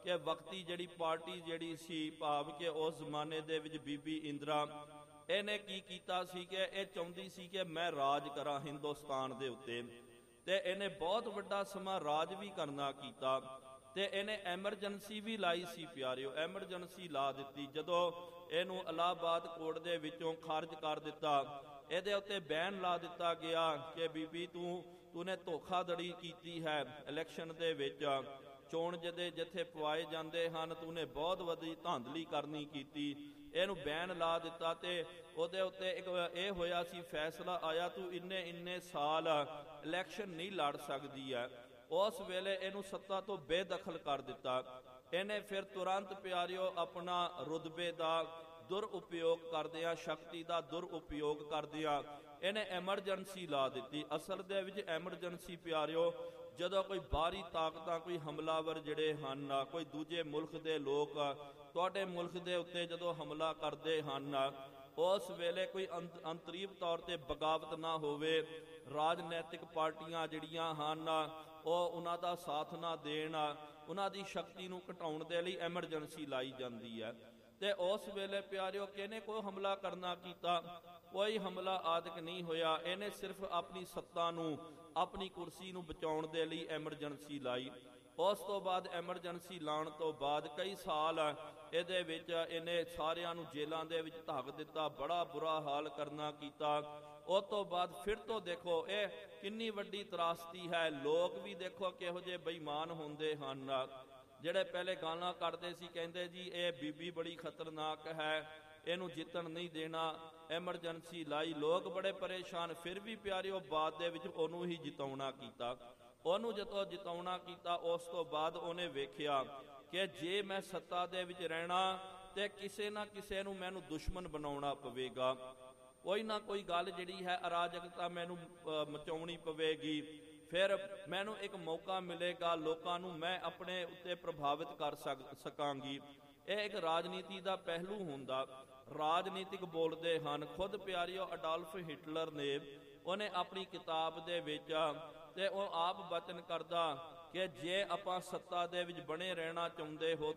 ਕਿ ਵਕਤੀ ਜਿਹੜੀ ਪਾਰਟੀ ਜਿਹੜੀ ਸੀ, ਭਾਵ ਕਿ ਉਸ ਜ਼ਮਾਨੇ ਦੇ ਵਿੱਚ ਬੀਬੀ ਇੰਦਰਾ, ਇਹਨੇ ਕੀ ਕੀਤਾ ਸੀ ਕਿ ਇਹ ਚਾਹੁੰਦੀ ਸੀ ਕਿ ਮੈਂ ਰਾਜ ਕਰਾਂ ਹਿੰਦੁਸਤਾਨ ਦੇ ਉੱਤੇ, ਤੇ ਇਹਨੇ ਬਹੁਤ ਵੱਡਾ ਸਮਾਂ ਰਾਜ ਵੀ ਕਰਨਾ ਕੀਤਾ। ਤੇ ਇਹਨੇ ਐਮਰਜੈਂਸੀ ਵੀ ਲਾਈ ਸੀ ਪਿਆਰਿਓ, ਐਮਰਜੈਂਸੀ ਲਾ ਦਿੱਤੀ। ਜਦੋਂ ਇਹਨੂੰ ਇਲਾਹਾਬਾਦ ਕੋਰਟ ਦੇ ਵਿੱਚੋਂ ਖਾਰਜ ਕਰ ਦਿੱਤਾ, ਇਹਦੇ ਉੱਤੇ ਬੈਨ ਲਾ ਦਿੱਤਾ ਗਿਆ ਕਿ ਬੀਬੀ ਤੂਨੇ ਧੋਖਾਧੜੀ ਕੀਤੀ ਹੈ ਇਲੈਕਸ਼ਨ ਦੇ ਵਿੱਚ, ਚੋਣ ਜਿੱਥੇ ਪਵਾਏ ਜਾਂਦੇ ਹਨ ਤੂਨੇ ਬਹੁਤ ਵੱਡੀ ਧਾਂਦਲੀ ਕਰਨੀ ਕੀਤੀ, ਇਹਨੂੰ ਬੈਨ ਲਾ ਦਿੱਤਾ। ਤੇ ਉਹਦੇ ਉੱਤੇ ਇੱਕ ਇਹ ਹੋਇਆ ਸੀ, ਫੈਸਲਾ ਆਇਆ ਤੂੰ ਇੰਨੇ ਸਾਲ ਇਲੈਕਸ਼ਨ ਨਹੀਂ ਲੜ ਸਕਦੀ ਹੈ। ਉਸ ਵੇਲੇ ਇਹਨੂੰ ਸੱਤਾ ਤੋਂ ਬੇਦਖਲ ਕਰ ਦਿੱਤਾ। ਇਹਨੇ ਫਿਰ ਤੁਰੰਤ ਪਿਆਰਿਓ ਆਪਣਾ ਰੁਤਬੇ ਦਾ ਦੁਰਉਪਯੋਗ ਕਰਦਿਆਂ, ਸ਼ਕਤੀ ਦਾ ਦੁਰਉਪਯੋਗ ਕਰਦਿਆਂ ਇਹਨੇ ਐਮਰਜੈਂਸੀ ਲਾ ਦਿੱਤੀ। ਅਸਲ ਦੇ ਵਿੱਚ ਐਮਰਜੈਂਸੀ ਪਿਆਰਿਓ, ਜਦੋਂ ਕੋਈ ਬਾਹਰੀ ਤਾਕਤਾਂ, ਕੋਈ ਹਮਲਾਵਰ ਜਿਹੜੇ ਹਨ, ਕੋਈ ਦੂਜੇ ਮੁਲਕ ਦੇ ਲੋਕ ਤੁਹਾਡੇ ਮੁਲਕ ਦੇ ਉੱਤੇ ਜਦੋਂ ਹਮਲਾ ਕਰਦੇ ਹਨ, ਉਸ ਵੇਲੇ ਕੋਈ ਅੰਤਰੀਵ ਤੌਰ ਤੇ ਬਗਾਵਤ ਨਾ ਹੋਵੇ, ਰਾਜਨੈਤਿਕ ਪਾਰਟੀਆਂ ਜਿਹੜੀਆਂ ਹਨ ਉਹ ਉਹਨਾਂ ਦਾ ਸਾਥ ਨਾ ਦੇਣ, ਉਹਨਾਂ ਦੀ ਸ਼ਕਤੀ ਨੂੰ ਘਟਾਉਣ ਦੇ ਲਈ ਐਮਰਜੈਂਸੀ ਲਾਈ ਜਾਂਦੀ ਹੈ। ਤੇ ਉਸ ਵੇਲੇ ਪਿਆਰਿਓ ਕਿਹਨੇ ਕੋਈ ਹਮਲਾ ਕਰਨਾ ਕੀਤਾ? ਕੋਈ ਹਮਲਾ ਆਦਿਕ ਨਹੀਂ ਹੋਇਆ। ਇਹਨੇ ਸਿਰਫ ਆਪਣੀ ਸੱਤਾ ਨੂੰ, ਆਪਣੀ ਕੁਰਸੀ ਨੂੰ ਬਚਾਉਣ ਦੇ ਲਈ ਐਮਰਜੈਂਸੀ ਲਾਈ। ਉਸ ਤੋਂ ਬਾਅਦ ਐਮਰਜੈਂਸੀ ਲਾਉਣ ਤੋਂ ਬਾਅਦ ਕਈ ਸਾਲ ਇਹਦੇ ਵਿੱਚ ਇਹਨੇ ਸਾਰਿਆਂ ਨੂੰ ਜੇਲਾਂ ਦੇ ਵਿੱਚ ਧੱਕ ਦਿੱਤਾ, ਬੜਾ ਬੁਰਾ ਹਾਲ ਕਰਨਾ ਕੀਤਾ। ਉਸ ਤੋਂ ਬਾਅਦ ਫਿਰ ਤੋਂ ਦੇਖੋ ਇਹ ਕਿੰਨੀ ਵੱਡੀ ਤਰਾਸਦੀ ਹੈ। ਲੋਕ ਵੀ ਦੇਖੋ ਕਿਹੋ ਜਿਹੇ ਬੇਈਮਾਨ ਹੁੰਦੇ ਹਨ, ਜਿਹੜੇ ਪਹਿਲੇ ਗਾਲਾਂ ਕੱਢਦੇ ਸੀ, ਕਹਿੰਦੇ ਜੀ ਇਹ ਬੀਬੀ ਬੜੀ ਖਤਰਨਾਕ ਹੈ, ਇਹਨੂੰ ਜਿੱਤਣ ਨਹੀਂ ਦੇਣਾ, ਐਮਰਜੈਂਸੀ ਲਾਈ, ਲੋਕ ਬੜੇ ਪਰੇਸ਼ਾਨ। ਫਿਰ ਵੀ ਪਿਆਰਿਓ ਬਾਅਦ ਦੇ ਵਿੱਚ ਉਹਨੂੰ ਹੀ ਜਿਤਾਉਣਾ ਕੀਤਾ। ਉਹਨੂੰ ਜਦੋਂ ਜਿਤਾਉਣਾ ਕੀਤਾ, ਉਸ ਤੋਂ ਬਾਅਦ ਉਹਨੇ ਵੇਖਿਆ ਕਿ ਜੇ ਮੈਂ ਸੱਤਾ ਦੇ ਵਿੱਚ ਰਹਿਣਾ ਤੇ ਕਿਸੇ ਨਾ ਕਿਸੇ ਨੂੰ ਮੈਨੂੰ ਦੁਸ਼ਮਣ ਬਣਾਉਣਾ ਪਵੇਗਾ, ਕੋਈ ਨਾ ਕੋਈ ਗੱਲ ਜਿਹੜੀ ਹੈ ਅਰਾਜਕਤਾ ਮੈਨੂੰ ਮਚਾਉਣੀ ਪਵੇਗੀ, ਫਿਰ ਮੈਨੂੰ ਇੱਕ ਮੌਕਾ ਮਿਲੇਗਾ, ਲੋਕਾਂ ਨੂੰ ਮੈਂ ਆਪਣੇ ਉੱਤੇ ਪ੍ਰਭਾਵਿਤ ਕਰ ਸਕਾਂਗੀ। ਇਹ ਇੱਕ ਰਾਜਨੀਤੀ ਦਾ ਪਹਿਲੂ ਹੁੰਦਾ। ਰਾਜਨੀਤਿਕ ਬੋਲਦੇ ਹਨ। ਖੁਦ ਪਿਆਰਿਓ ਅਡਾਲਫ ਹਿਟਲਰ ਨੇ, ਉਹਨੇ ਆਪਣੀ ਕਿਤਾਬ ਦੇ ਵਿੱਚ ਤੇ ਉਹ ਆਪ ਬਚਨ ਕਰਦਾ ਕਿ ਜੇ ਆਪਾਂ ਸੱਤਾ ਦੇ ਵਿੱਚ ਬਣੇ ਰਹਿਣਾ ਚਾਹੁੰਦੇ ਹੋ,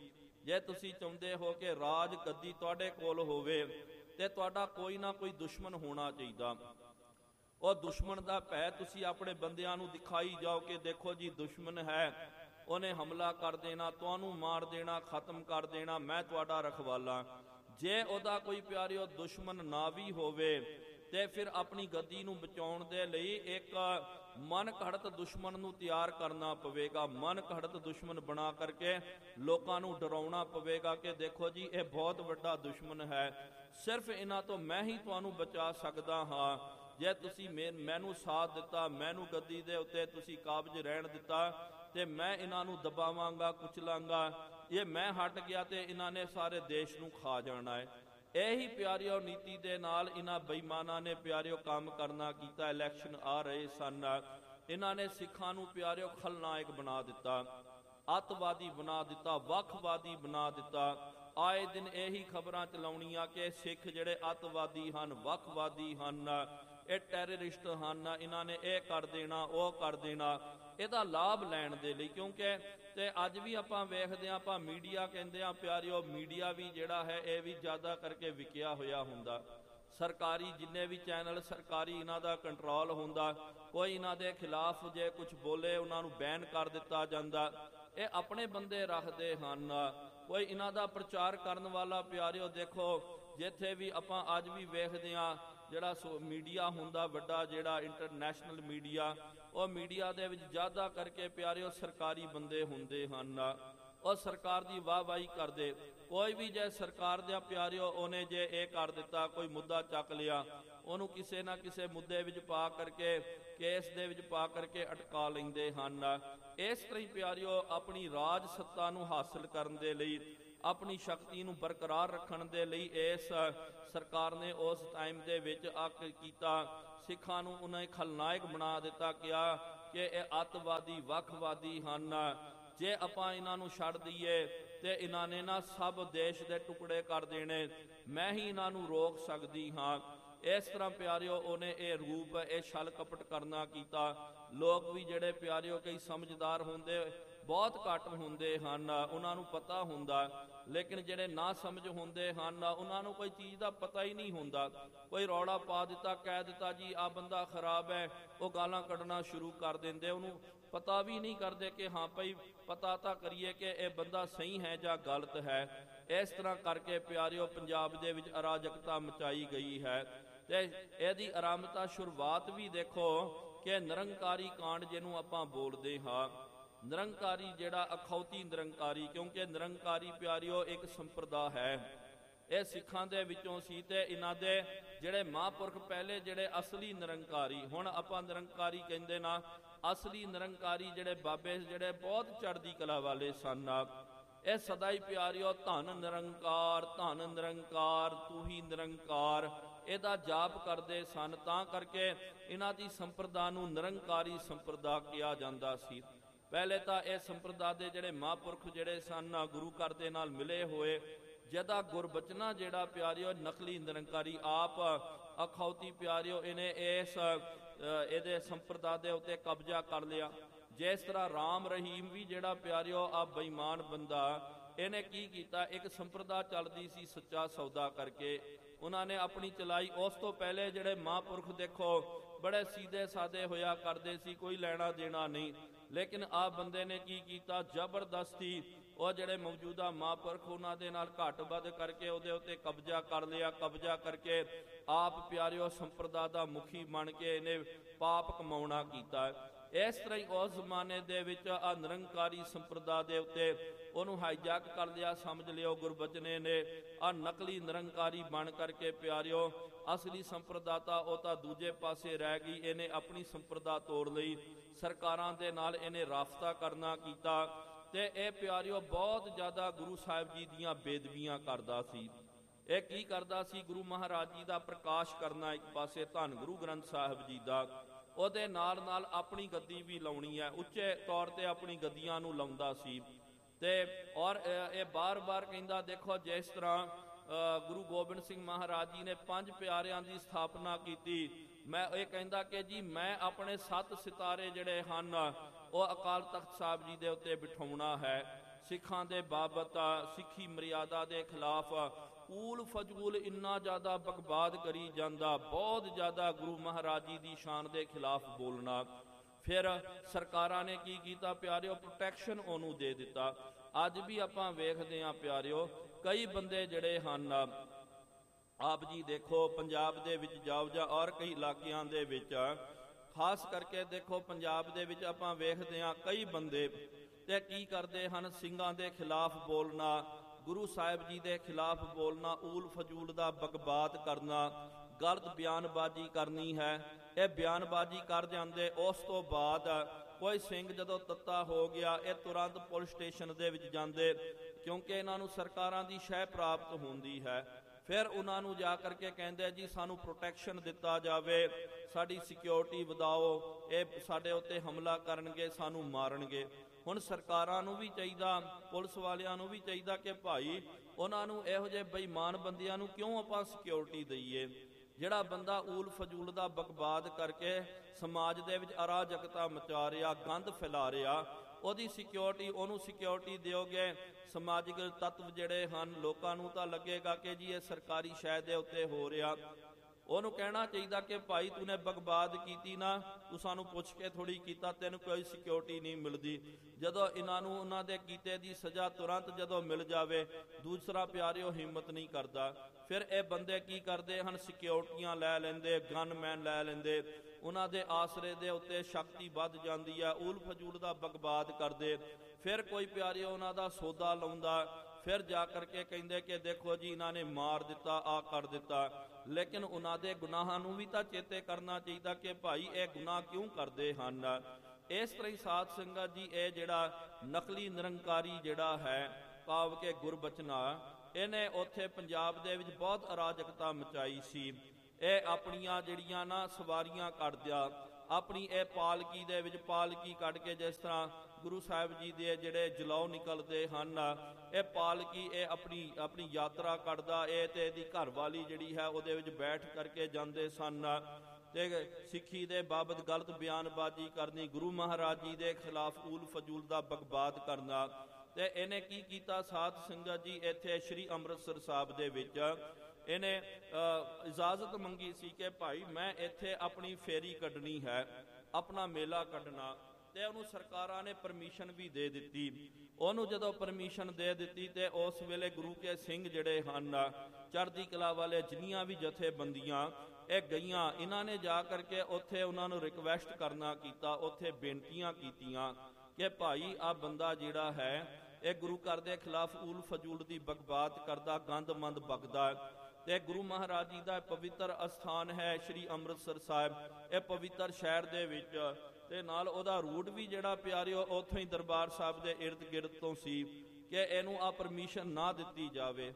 ਜੇ ਤੁਸੀਂ ਚਾਹੁੰਦੇ ਹੋ ਕਿ ਰਾਜ ਗੱਦੀ ਤੁਹਾਡੇ ਕੋਲ ਹੋਵੇ, ਤੇ ਤੁਹਾਡਾ ਕੋਈ ਨਾ ਕੋਈ ਦੁਸ਼ਮਣ ਹੋਣਾ ਚਾਹੀਦਾ। ਉਹ ਦੁਸ਼ਮਣ ਦਾ ਭੈ ਤੁਸੀਂ ਆਪਣੇ ਬੰਦਿਆਂ ਨੂੰ ਦਿਖਾਈ ਜਾਓ ਕਿ ਦੇਖੋ ਜੀ ਦੁਸ਼ਮਣ ਹੈ, ਉਹਨੇ ਹਮਲਾ ਕਰ ਦੇਣਾ, ਤੁਹਾਨੂੰ ਮਾਰ ਦੇਣਾ, ਖਤਮ ਕਰ ਦੇਣਾ, ਮੈਂ ਤੁਹਾਡਾ ਰਖਵਾਲਾ। ਜੇ ਉਹਦਾ ਕੋਈ ਪਿਆਰਿਓ ਦੁਸ਼ਮਣ ਨਾ ਵੀ ਹੋਵੇ ਤੇ ਫਿਰ ਆਪਣੀ ਗੱਦੀ ਨੂੰ ਬਚਾਉਣ ਦੇ ਲਈ ਇੱਕ ਮਨ ਘੜਤ ਦੁਸ਼ਮਣ ਨੂੰ ਤਿਆਰ ਕਰਨਾ ਪਵੇਗਾ, ਮਨ ਘੜਤ ਦੁਸ਼ਮਣ ਬਣਾ ਕਰਕੇ ਲੋਕਾਂ ਨੂੰ ਡਰਾਉਣਾ ਪਵੇਗਾ ਕਿ ਦੇਖੋ ਜੀ ਇਹ ਬਹੁਤ ਵੱਡਾ ਦੁਸ਼ਮਣ ਹੈ, ਸਿਰਫ ਇਹਨਾਂ ਤੋਂ ਮੈਂ ਹੀ ਤੁਹਾਨੂੰ ਬਚਾ ਸਕਦਾ ਹਾਂ। ਜੇ ਤੁਸੀਂ ਮੈਨੂੰ ਸਾਥ ਦਿੱਤਾ, ਮੈਨੂੰ ਗੱਦੀ ਦੇ ਉੱਤੇ ਤੁਸੀਂ ਕਾਬਜ ਰਹਿਣ ਦਿੱਤਾ, ਤੇ ਮੈਂ ਇਹਨਾਂ ਨੂੰ ਦਬਾਵਾਂਗਾ, ਕੁਚਲਾਂਗਾ। ਇਹ ਮੈਂ ਹਟ ਗਿਆ ਤੇ ਇਹਨਾਂ ਨੇ ਸਾਰੇ ਦੇਸ਼ ਨੂੰ ਖਾ ਜਾਣਾ ਹੈ। ਇਹੀ ਪਿਆਰਿਓ ਨੀਤੀ ਦੇ ਨਾਲ ਇਹਨਾਂ ਬੇਈਮਾਨਾਂ ਨੇ ਪਿਆਰਿਓ ਕੰਮ ਕਰਨਾ ਕੀਤਾ। ਇਲੈਕਸ਼ਨ ਆ ਰਹੇ ਸਨ, ਇਹਨਾਂ ਨੇ ਸਿੱਖਾਂ ਨੂੰ ਪਿਆਰਿਓ ਖਲਨਾਇਕ ਬਣਾ ਦਿੱਤਾ, ਅੱਤਵਾਦੀ ਬਣਾ ਦਿੱਤਾ, ਵੱਖਵਾਦੀ ਬਣਾ ਦਿੱਤਾ। ਆਏ ਦਿਨ ਇਹੀ ਖਬਰਾਂ ਚਲਾਉਣੀਆਂ ਕਿ ਸਿੱਖ ਜਿਹੜੇ ਅੱਤਵਾਦੀ ਹਨ, ਵੱਖਵਾਦੀ ਹਨ, ਇਹ ਟੈਰਰਿਸਟ ਹਨ, ਇਹਨਾਂ ਨੇ ਇਹ ਕਰ ਦੇਣਾ, ਉਹ ਕਰ ਦੇਣਾ, ਇਹਦਾ ਲਾਭ ਲੈਣ ਦੇ ਲਈ। ਕਿਉਂਕਿ ਤੇ ਅੱਜ ਵੀ ਆਪਾਂ ਵੇਖਦੇ ਹਾਂ, ਆਪਾਂ ਮੀਡੀਆ ਕਹਿੰਦੇ ਆ ਪਿਆਰਿਓ, ਮੀਡੀਆ ਵੀ ਜਿਹੜਾ ਹੈ ਇਹ ਵੀ ਜ਼ਿਆਦਾ ਕਰਕੇ ਵਿਕਿਆ ਹੋਇਆ ਹੁੰਦਾ। ਸਰਕਾਰੀ ਜਿੰਨੇ ਵੀ ਚੈਨਲ ਸਰਕਾਰੀ ਇਹਨਾਂ ਦਾ ਕੰਟਰੋਲ ਹੁੰਦਾ, ਕੋਈ ਇਹਨਾਂ ਦੇ ਖਿਲਾਫ ਜੇ ਕੁਝ ਬੋਲੇ ਉਹਨਾਂ ਨੂੰ ਬੈਨ ਕਰ ਦਿੱਤਾ ਜਾਂਦਾ। ਇਹ ਆਪਣੇ ਬੰਦੇ ਰੱਖਦੇ ਹਨ, ਕੋਈ ਇਹਨਾਂ ਦਾ ਪ੍ਰਚਾਰ ਕਰਨ ਵਾਲਾ ਪਿਆਰਿਓ ਦੇਖੋ ਜਿੱਥੇ ਵੀ ਆਪਾਂ ਅੱਜ ਵੀ ਵੇਖਦੇ ਹਾਂ ਜਿਹੜਾ ਮੀਡੀਆ ਹੁੰਦਾ ਵੱਡਾ, ਜਿਹੜਾ ਇੰਟਰਨੈਸ਼ਨਲ ਮੀਡੀਆ, ਉਹ ਮੀਡੀਆ ਦੇ ਵਿੱਚ ਜ਼ਿਆਦਾ ਕਰਕੇ ਪਿਆਰਿਓ ਸਰਕਾਰੀ ਬੰਦੇ ਹੁੰਦੇ ਹਨ। ਉਹ ਸਰਕਾਰ ਦੀ ਵਾਹਵਾਹੀ ਕਰਦੇ। ਕੋਈ ਵੀ ਜੇ ਸਰਕਾਰ ਦੇ ਪਿਆਰਿਓ ਉਹਨੇ ਜੇ ਇਹ ਕਰ ਦਿੱਤਾ, ਕੋਈ ਮੁੱਦਾ ਚੱਕ ਲਿਆ, ਉਹਨੂੰ ਕਿਸੇ ਨਾ ਕਿਸੇ ਮੁੱਦੇ ਵਿੱਚ ਪਾ ਕਰਕੇ, ਕੇਸ ਦੇ ਵਿੱਚ ਪਾ ਕਰਕੇ ਅਟਕਾ ਲੈਂਦੇ ਹਨ। ਇਸ ਤਰ੍ਹਾਂ ਹੀ ਪਿਆਰਿਓ ਆਪਣੀ ਰਾਜ ਸੱਤਾ ਨੂੰ ਹਾਸਲ ਕਰਨ ਦੇ ਲਈ, ਆਪਣੀ ਸ਼ਕਤੀ ਨੂੰ ਬਰਕਰਾਰ ਰੱਖਣ ਦੇ ਲਈ ਇਸ ਸਰਕਾਰ ਨੇ ਉਸ ਟਾਈਮ ਦੇ ਵਿੱਚ ਅੱਕ ਕੀਤਾ। ਸਿੱਖਾਂ ਨੂੰ ਉਹਨੇ ਖਲਨਾਇਕ ਬਣਾ ਦਿੱਤਾ, ਕਿਹਾ ਕਿ ਇਹ ਅੱਤਵਾਦੀ ਵੱਖਵਾਦੀ ਹਨ, ਜੇ ਆਪਾਂ ਇਹਨਾਂ ਨੂੰ ਛੱਡ ਦਈਏ ਤੇ ਇਹਨਾਂ ਨੇ ਨਾ ਸਭ ਦੇਸ਼ ਦੇ ਟੁਕੜੇ ਕਰ ਦੇਣੇ, ਮੈਂ ਹੀ ਇਹਨਾਂ ਨੂੰ ਰੋਕ ਸਕਦੀ ਹਾਂ। ਇਸ ਤਰ੍ਹਾਂ ਪਿਆਰਿਓ ਉਹਨੇ ਇਹ ਰੂਪ, ਇਹ ਛਲ ਕਪਟ ਕਰਨਾ ਕੀਤਾ। ਲੋਕ ਵੀ ਜਿਹੜੇ ਪਿਆਰਿਓ ਕਈ ਸਮਝਦਾਰ ਹੁੰਦੇ, ਬਹੁਤ ਘੱਟ ਹੁੰਦੇ ਹਨ, ਉਹਨਾਂ ਨੂੰ ਪਤਾ ਹੁੰਦਾ। ਲੇਕਿਨ ਜਿਹੜੇ ਨਾ ਸਮਝ ਹੁੰਦੇ ਹਨ, ਉਹਨਾਂ ਨੂੰ ਕੋਈ ਚੀਜ਼ ਦਾ ਪਤਾ ਹੀ ਨਹੀਂ ਹੁੰਦਾ। ਕੋਈ ਰੌਲਾ ਪਾ ਦਿੱਤਾ, ਕਹਿ ਦਿੱਤਾ ਜੀ ਆਹ ਬੰਦਾ ਖਰਾਬ ਹੈ, ਉਹ ਗਾਲਾਂ ਕੱਢਣਾ ਸ਼ੁਰੂ ਕਰ ਦਿੰਦੇ। ਉਹਨੂੰ ਪਤਾ ਵੀ ਨਹੀਂ ਕਰਦੇ ਕਿ ਹਾਂ ਭਾਈ ਪਤਾ ਤਾਂ ਕਰੀਏ ਕਿ ਇਹ ਬੰਦਾ ਸਹੀ ਹੈ ਜਾਂ ਗਲਤ ਹੈ। ਇਸ ਤਰ੍ਹਾਂ ਕਰਕੇ ਪਿਆਰਿਓ ਪੰਜਾਬ ਦੇ ਵਿੱਚ ਅਰਾਜਕਤਾ ਮਚਾਈ ਗਈ ਹੈ। ਤੇ ਇਹਦੀ ਆਰੰਭਤਾ ਸ਼ੁਰੂਆਤ ਵੀ ਦੇਖੋ ਕਿ ਨਿਰੰਕਾਰੀ ਕਾਂਡ ਜਿਹਨੂੰ ਆਪਾਂ ਬੋਲਦੇ ਹਾਂ। ਨਿਰੰਕਾਰੀ ਜਿਹੜਾ ਅਖੌਤੀ ਨਿਰੰਕਾਰੀ, ਕਿਉਂਕਿ ਨਿਰੰਕਾਰੀ ਪਿਆਰਿਓ ਇੱਕ ਸੰਪਰਦਾ ਹੈ, ਇਹ ਸਿੱਖਾਂ ਦੇ ਵਿੱਚੋਂ ਸੀ। ਤੇ ਇਹਨਾਂ ਦੇ ਜਿਹੜੇ ਮਹਾਂਪੁਰਖ ਪਹਿਲੇ ਜਿਹੜੇ ਅਸਲੀ ਨਿਰੰਕਾਰੀ, ਹੁਣ ਆਪਾਂ ਨਿਰੰਕਾਰੀ ਕਹਿੰਦੇ ਨਾ, ਅਸਲੀ ਨਿਰੰਕਾਰੀ ਜਿਹੜੇ ਬਾਬੇ ਜਿਹੜੇ ਬਹੁਤ ਚੜ੍ਹਦੀ ਕਲਾ ਵਾਲੇ ਸਨ, ਇਹ ਸਦਾ ਹੀ ਪਿਆਰਿਓ ਧੰਨ ਨਿਰੰਕਾਰ, ਧੰਨ ਨਿਰੰਕਾਰ, ਤੂੰ ਹੀ ਨਿਰੰਕਾਰ, ਇਹਦਾ ਜਾਪ ਕਰਦੇ ਸਨ। ਤਾਂ ਕਰਕੇ ਇਹਨਾਂ ਦੀ ਸੰਪਰਦਾ ਨੂੰ ਨਿਰੰਕਾਰੀ ਸੰਪਰਦਾ ਕਿਹਾ ਜਾਂਦਾ ਸੀ। ਪਹਿਲੇ ਤਾਂ ਇਹ ਸੰਪਰਦਾ ਦੇ ਜਿਹੜੇ ਮਹਾਂਪੁਰਖ ਜਿਹੜੇ ਸਨ ਗੁਰੂ ਘਰ ਦੇ ਨਾਲ ਮਿਲੇ ਹੋਏ, ਜਿਹਦਾ ਗੁਰਬਚਨਾ ਜਿਹੜਾ ਪਿਆਰਿਓ ਨਕਲੀ ਨਿਰੰਕਾਰੀ ਆਪ ਅਖੌਤੀ ਪਿਆਰਿਓ ਇਹਨੇ ਇਹਦੇ ਸੰਪਰਦਾ ਦੇ ਉੱਤੇ ਕਬਜ਼ਾ ਕਰ ਲਿਆ। ਜਿਸ ਤਰ੍ਹਾਂ ਰਾਮ ਰਹੀਮ ਵੀ ਜਿਹੜਾ ਪਿਆਰਿਓ ਆ ਬੇਈਮਾਨ ਬੰਦਾ, ਇਹਨੇ ਕੀ ਕੀਤਾ, ਇੱਕ ਸੰਪਰਦਾ ਚੱਲਦੀ ਸੀ ਸੱਚਾ ਸੌਦਾ ਕਰਕੇ, ਉਹਨਾਂ ਨੇ ਆਪਣੀ ਚਲਾਈ। ਉਸ ਤੋਂ ਪਹਿਲੇ ਜਿਹੜੇ ਮਹਾਂਪੁਰਖ ਦੇਖੋ ਬੜੇ ਸੀਧੇ ਸਾਦੇ ਹੋਇਆ ਕਰਦੇ ਸੀ, ਕੋਈ ਲੈਣਾ ਦੇਣਾ ਨਹੀਂ। ਲੇਕਿਨ ਆਹ ਬੰਦੇ ਨੇ ਕੀ ਕੀਤਾ, ਜ਼ਬਰਦਸਤੀ ਉਹ ਜਿਹੜੇ ਮੌਜੂਦਾ ਮਹਾਂਪੁਰਖ ਉਹਨਾਂ ਦੇ ਨਾਲ ਘੱਟ ਵੱਧ ਕਰਕੇ ਉਹਦੇ ਉੱਤੇ ਕਬਜ਼ਾ ਕਰ ਲਿਆ। ਕਬਜ਼ਾ ਕਰਕੇ ਆਪ ਪਿਆਰਿਓ ਸੰਪਰਦਾ ਦਾ ਮੁਖੀ ਬਣ ਕੇ ਇਹਨੇ ਪਾਪ ਕਮਾਉਣਾ ਕੀਤਾ। ਇਸ ਤਰ੍ਹਾਂ ਹੀ ਉਸ ਜ਼ਮਾਨੇ ਦੇ ਵਿੱਚ ਆ ਨਿਰੰਕਾਰੀ ਸੰਪਰਦਾ ਦੇ ਉੱਤੇ ਉਹਨੂੰ ਹਾਈਜੈਕ ਕਰ ਲਿਆ, ਸਮਝ ਲਿਓ ਗੁਰਬਚਨੇ ਨੇ। ਆ ਨਕਲੀ ਨਿਰੰਕਾਰੀ ਬਣ ਕਰਕੇ ਪਿਆਰਿਓ ਅਸਲੀ ਸੰਪਰਦਾ ਤਾਂ ਉਹ ਤਾਂ ਦੂਜੇ ਪਾਸੇ ਰਹਿ ਗਈ। ਇਹਨੇ ਆਪਣੀ ਸੰਪਰਦਾ ਤੋੜ ਲਈ, ਸਰਕਾਰਾਂ ਦੇ ਨਾਲ ਇਹਨੇ ਰਾਫਤਾ ਕਰਨਾ ਕੀਤਾ। ਤੇ ਇਹ ਪਿਆਰਿਓ ਬਹੁਤ ਜ਼ਿਆਦਾ ਗੁਰੂ ਸਾਹਿਬ ਜੀ ਦੀਆਂ ਬੇਦਬੀਆਂ ਕਰਦਾ ਸੀ। ਇਹ ਕੀ ਕਰਦਾ ਸੀ, ਗੁਰੂ ਮਹਾਰਾਜ ਜੀ ਦਾ ਪ੍ਰਕਾਸ਼ ਕਰਨਾ ਇੱਕ ਪਾਸੇ, ਧੰਨ ਗੁਰੂ ਗ੍ਰੰਥ ਸਾਹਿਬ ਜੀ ਦਾ, ਉਹਦੇ ਨਾਲ ਨਾਲ ਆਪਣੀ ਗੱਦੀ ਵੀ ਲਾਉਣੀ ਹੈ, ਉੱਚੇ ਤੌਰ ਤੇ ਆਪਣੀ ਗੱਦੀਆਂ ਨੂੰ ਲਾਉਂਦਾ ਸੀ। ਤੇ ਔਰ ਇਹ ਬਾਰ-ਬਾਰ ਕਹਿੰਦਾ, ਦੇਖੋ ਜਿਸ ਤਰ੍ਹਾਂ ਗੁਰੂ ਗੋਬਿੰਦ ਸਿੰਘ ਮਹਾਰਾਜ ਜੀ ਨੇ 5 ਪਿਆਰਿਆਂ ਦੀ ਸਥਾਪਨਾ ਕੀਤੀ, ਮੈਂ ਇਹ ਕਹਿੰਦਾ ਕਿ ਜੀ ਮੈਂ ਆਪਣੇ 7 ਸਿਤਾਰੇ ਜਿਹੜੇ ਹਨ ਉਹ ਅਕਾਲ ਤਖਤ ਸਾਹਿਬ ਜੀ ਦੇ ਉੱਤੇ ਬਿਠਾਉਣਾ ਹੈ। ਸਿੱਖਾਂ ਦੇ ਬਾਬਤ, ਸਿੱਖੀ ਮਰਿਆਦਾ ਦੇ ਖਿਲਾਫ ਊਲ ਫਜੂਲ ਇੰਨਾ ਜ਼ਿਆਦਾ ਬਕਵਾਦ ਕਰੀ ਜਾਂਦਾ, ਬਹੁਤ ਜ਼ਿਆਦਾ ਗੁਰੂ ਮਹਾਰਾਜ ਜੀ ਦੀ ਸ਼ਾਨ ਦੇ ਖਿਲਾਫ ਬੋਲਣਾ। ਫਿਰ ਸਰਕਾਰਾਂ ਨੇ ਕੀ ਕੀਤਾ ਪਿਆਰਿਓ, ਪ੍ਰੋਟੈਕਸ਼ਨ ਉਹਨੂੰ ਦੇ ਦਿੱਤਾ। ਅੱਜ ਵੀ ਆਪਾਂ ਵੇਖਦੇ ਹਾਂ ਪਿਆਰਿਓ, ਕਈ ਬੰਦੇ ਜਿਹੜੇ ਹਨ, ਆਪ ਜੀ ਦੇਖੋ ਪੰਜਾਬ ਦੇ ਵਿੱਚ ਜਾਓ ਜਾਂ ਔਰ ਕਈ ਇਲਾਕਿਆਂ ਦੇ ਵਿੱਚ, ਖਾਸ ਕਰਕੇ ਦੇਖੋ ਪੰਜਾਬ ਦੇ ਵਿੱਚ ਆਪਾਂ ਵੇਖਦੇ ਹਾਂ ਕਈ ਬੰਦੇ ਤੇ ਕੀ ਕਰਦੇ ਹਨ, ਸਿੰਘਾਂ ਦੇ ਖਿਲਾਫ ਬੋਲਣਾ, ਗੁਰੂ ਸਾਹਿਬ ਜੀ ਦੇ ਖਿਲਾਫ ਬੋਲਣਾ, ਊਲ ਫਜੂਲ ਦਾ ਬਕਵਾਦ ਕਰਨਾ, ਗਲਤ ਬਿਆਨਬਾਜ਼ੀ ਕਰਨੀ ਹੈ। ਇਹ ਬਿਆਨਬਾਜ਼ੀ ਕਰ ਜਾਂਦੇ, ਉਸ ਤੋਂ ਬਾਅਦ ਕੋਈ ਸਿੰਘ ਜਦੋਂ ਤੱਤਾ ਹੋ ਗਿਆ, ਇਹ ਤੁਰੰਤ ਪੁਲਿਸ ਸਟੇਸ਼ਨ ਦੇ ਵਿੱਚ ਜਾਂਦੇ, ਕਿਉਂਕਿ ਇਹਨਾਂ ਨੂੰ ਸਰਕਾਰਾਂ ਦੀ ਸ਼ਹਿ ਪ੍ਰਾਪਤ ਹੁੰਦੀ ਹੈ। ਫਿਰ ਉਹਨਾਂ ਨੂੰ ਜਾ ਕਰਕੇ ਕਹਿੰਦੇ ਜੀ ਸਾਨੂੰ ਪ੍ਰੋਟੈਕਸ਼ਨ ਦਿੱਤਾ ਜਾਵੇ, ਸਾਡੀ ਸਿਕਿਉਰਿਟੀ ਵਧਾਓ, ਇਹ ਸਾਡੇ ਉੱਤੇ ਹਮਲਾ ਕਰਨਗੇ, ਸਾਨੂੰ ਮਾਰਨਗੇ। ਹੁਣ ਸਰਕਾਰਾਂ ਨੂੰ ਵੀ ਚਾਹੀਦਾ, ਪੁਲਿਸ ਵਾਲਿਆਂ ਨੂੰ ਵੀ ਚਾਹੀਦਾ ਕਿ ਭਾਈ ਉਹਨਾਂ ਨੂੰ ਇਹੋ ਜਿਹੇ ਬੇਈਮਾਨ ਬੰਦਿਆਂ ਨੂੰ ਕਿਉਂ ਆਪਾਂ ਸਿਕਿਉਰਿਟੀ ਦਈਏ। ਜਿਹੜਾ ਬੰਦਾ ਊਲ ਫਜੂਲ ਦਾ ਬਕਵਾਦ ਕਰਕੇ ਸਮਾਜ ਦੇ ਵਿੱਚ ਅਰਾਜਕਤਾ ਮਚਾ ਰਿਹਾ, ਗੰਦ ਫੈਲਾ ਰਿਹਾ, ਉਹਦੀ ਸਿਕਿਉਰਿਟੀ, ਉਹਨੂੰ ਸਿਕਿਉਰਿਟੀ ਦਿਓਗੇ, ਸਮਾਜਿਕ ਤੱਤਵ ਜਿਹੜੇ ਹਨ ਲੋਕਾਂ ਨੂੰ ਤਾਂ ਲੱਗੇਗਾ ਕਿ ਜੀ ਇਹ ਸਰਕਾਰੀ ਸ਼ਹਿ ਦੇ ਉੱਤੇ ਹੋ ਰਿਹਾ। ਉਹਨੂੰ ਕਹਿਣਾ ਚਾਹੀਦਾ ਕਿ ਭਾਈ ਤੂੰ ਨੇ ਬਕਵਾਦ ਕੀਤੀ ਨਾ, ਤੂੰ ਸਾਨੂੰ ਪੁੱਛ ਕੇ ਥੋੜੀ ਕੀਤਾ, ਤੈਨੂੰ ਕੋਈ ਸਿਕਿਉਰਿਟੀ ਨਹੀਂ ਮਿਲਦੀ। ਜਦੋਂ ਇਹਨਾਂ ਨੂੰ ਉਹਨਾਂ ਦੇ ਕੀਤੇ ਦੀ ਸਜ਼ਾ ਤੁਰੰਤ ਜਦੋਂ ਮਿਲ ਜਾਵੇ, ਦੂਸਰਾ ਪਿਆਰਿਓ ਹਿੰਮਤ ਨਹੀਂ ਕਰਦਾ। ਫਿਰ ਇਹ ਬੰਦੇ ਕੀ ਕਰਦੇ ਹਨ, ਸਿਕਿਉਰਿਟੀਆਂ ਲੈ ਲੈਂਦੇ, ਗਨਮੈਨ ਲੈ ਲੈਂਦੇ, ਉਹਨਾਂ ਦੇ ਆਸਰੇ ਦੇ ਉੱਤੇ ਸ਼ਕਤੀ ਵੱਧ ਜਾਂਦੀ ਹੈ, ਊਲ ਫਜੂਲ ਦਾ ਬਕਵਾਦ ਕਰਦੇ। ਫਿਰ ਕੋਈ ਪਿਆਰਿਓ ਉਹਨਾਂ ਦਾ ਸੌਦਾ ਲਾਉਂਦਾ, ਫਿਰ ਜਾ ਕਰਕੇ ਕਹਿੰਦੇ ਕਿ ਦੇਖੋ ਜੀ ਇਹਨਾਂ ਨੇ ਮਾਰ ਦਿੱਤਾ, ਆ ਕਰ ਦਿੱਤਾ। ਲੇਕਿਨ ਉਹਨਾਂ ਦੇ ਗੁਨਾਹਾਂ ਨੂੰ ਵੀ ਤਾਂ ਚੇਤੇ ਕਰਨਾ ਚਾਹੀਦਾ ਕਿ ਭਾਈ ਇਹ ਗੁਨਾਹ ਕਿਉਂ ਕਰਦੇ ਹਨ। ਇਸ ਤਰ੍ਹਾਂ ਹੀ ਸਾਧ ਸੰਗਤ ਜੀ, ਇਹ ਜਿਹੜਾ ਨਕਲੀ ਨਿਰੰਕਾਰੀ ਜਿਹੜਾ ਹੈ ਭਾਵ ਕਿ ਗੁਰਬਚਨਾ, ਇਹਨੇ ਉੱਥੇ ਪੰਜਾਬ ਦੇ ਵਿੱਚ ਬਹੁਤ ਅਰਾਜਕਤਾ ਮਚਾਈ ਸੀ। ਇਹ ਆਪਣੀਆਂ ਜਿਹੜੀਆਂ ਨਾ ਸਵਾਰੀਆਂ ਕੱਢਦਿਆ, ਆਪਣੀ ਇਹ ਪਾਲਕੀ ਦੇ ਵਿੱਚ ਪਾਲਕੀ ਕੱਢ ਕੇ, ਜਿਸ ਤਰ੍ਹਾਂ ਗੁਰੂ ਸਾਹਿਬ ਜੀ ਦੇ ਜਿਹੜੇ ਜਲੌ ਨਿਕਲਦੇ ਹਨ, ਇਹ ਪਾਲਕੀ ਇਹ ਆਪਣੀ ਯਾਤਰਾ ਕੱਢਦਾ, ਇਹ ਤੇ ਇਹਦੀ ਘਰਵਾਲੀ ਜਿਹੜੀ ਹੈ ਉਹਦੇ ਵਿੱਚ ਬੈਠ ਕਰਕੇ ਜਾਂਦੇ ਸਨ। ਤੇ ਸਿੱਖੀ ਦੇ ਬਾਬਤ ਗਲਤ ਬਿਆਨਬਾਜ਼ੀ ਕਰਨੀ, ਗੁਰੂ ਮਹਾਰਾਜ ਜੀ ਦੇ ਖਿਲਾਫ ਊਲ ਫਜੂਲ ਦਾ ਬਕਵਾਦ ਕਰਨਾ। ਤੇ ਇਹਨੇ ਕੀ ਕੀਤਾ ਸਾਧ ਸੰਗਤ ਜੀ, ਇੱਥੇ ਸ੍ਰੀ ਅੰਮ੍ਰਿਤਸਰ ਸਾਹਿਬ ਦੇ ਵਿੱਚ ਇਹਨੇ ਇਜਾਜ਼ਤ ਮੰਗੀ ਸੀ ਕਿ ਭਾਈ ਮੈਂ ਇੱਥੇ ਆਪਣੀ ਫੇਰੀ ਕੱਢਣੀ ਹੈ, ਆਪਣਾ ਮੇਲਾ ਕੱਢਣਾ। ਤੇ ਉਹਨੂੰ ਸਰਕਾਰਾਂ ਨੇ ਪਰਮਿਸ਼ਨ ਵੀ ਦੇ ਦਿੱਤੀ। ਉਹਨੂੰ ਜਦੋਂ ਪਰਮਿਸ਼ਨ ਦੇ ਦਿੱਤੀ ਤੇ ਉਸ ਵੇਲੇ ਗੁਰੂ ਕੇ ਸਿੰਘ ਜਿਹੜੇ ਹਨ, ਚੜ੍ਹਦੀ ਕਲਾ ਵਾਲੇ ਜਿੰਨੀਆਂ ਵੀ ਜਥੇਬੰਦੀਆਂ ਇਹ ਗਈਆਂ, ਇਹਨਾਂ ਨੇ ਜਾ ਕਰਕੇ ਉੱਥੇ ਉਹਨਾਂ ਨੂੰ ਰਿਕਵੈਸਟ ਕਰਨਾ ਕੀਤਾ, ਉੱਥੇ ਬੇਨਤੀਆਂ ਕੀਤੀਆਂ ਕਿ ਭਾਈ ਆਹ ਬੰਦਾ ਜਿਹੜਾ ਹੈ ਇਹ ਗੁਰੂ ਘਰ ਦੇ ਖਿਲਾਫ ਊਲ ਫਜੂਲ ਦੀ ਬਕਵਾਦ ਕਰਦਾ, ਗੰਦਮੰਦ ਬਕਦਾ। ਤੇ ਗੁਰੂ ਮਹਾਰਾਜ ਜੀ ਦਾ ਪਵਿੱਤਰ ਅਸਥਾਨ ਹੈ ਸ੍ਰੀ ਅੰਮ੍ਰਿਤਸਰ ਸਾਹਿਬ, ਇਹ ਪਵਿੱਤਰ ਸ਼ਹਿਰ ਦੇ ਵਿੱਚ, ਤੇ ਨਾਲ ਉਹਦਾ ਰੂਟ ਵੀ ਜਿਹੜਾ ਪਿਆਰਿਓ ਉੱਥੋਂ ਹੀ ਦਰਬਾਰ ਸਾਹਿਬ ਦੇ ਇਰਦ ਗਿਰਦ ਤੋਂ ਸੀ ਕਿ ਇਹਨੂੰ ਆ ਪਰਮਿਸ਼ਨ ਨਾ ਦਿੱਤੀ ਜਾਵੇ।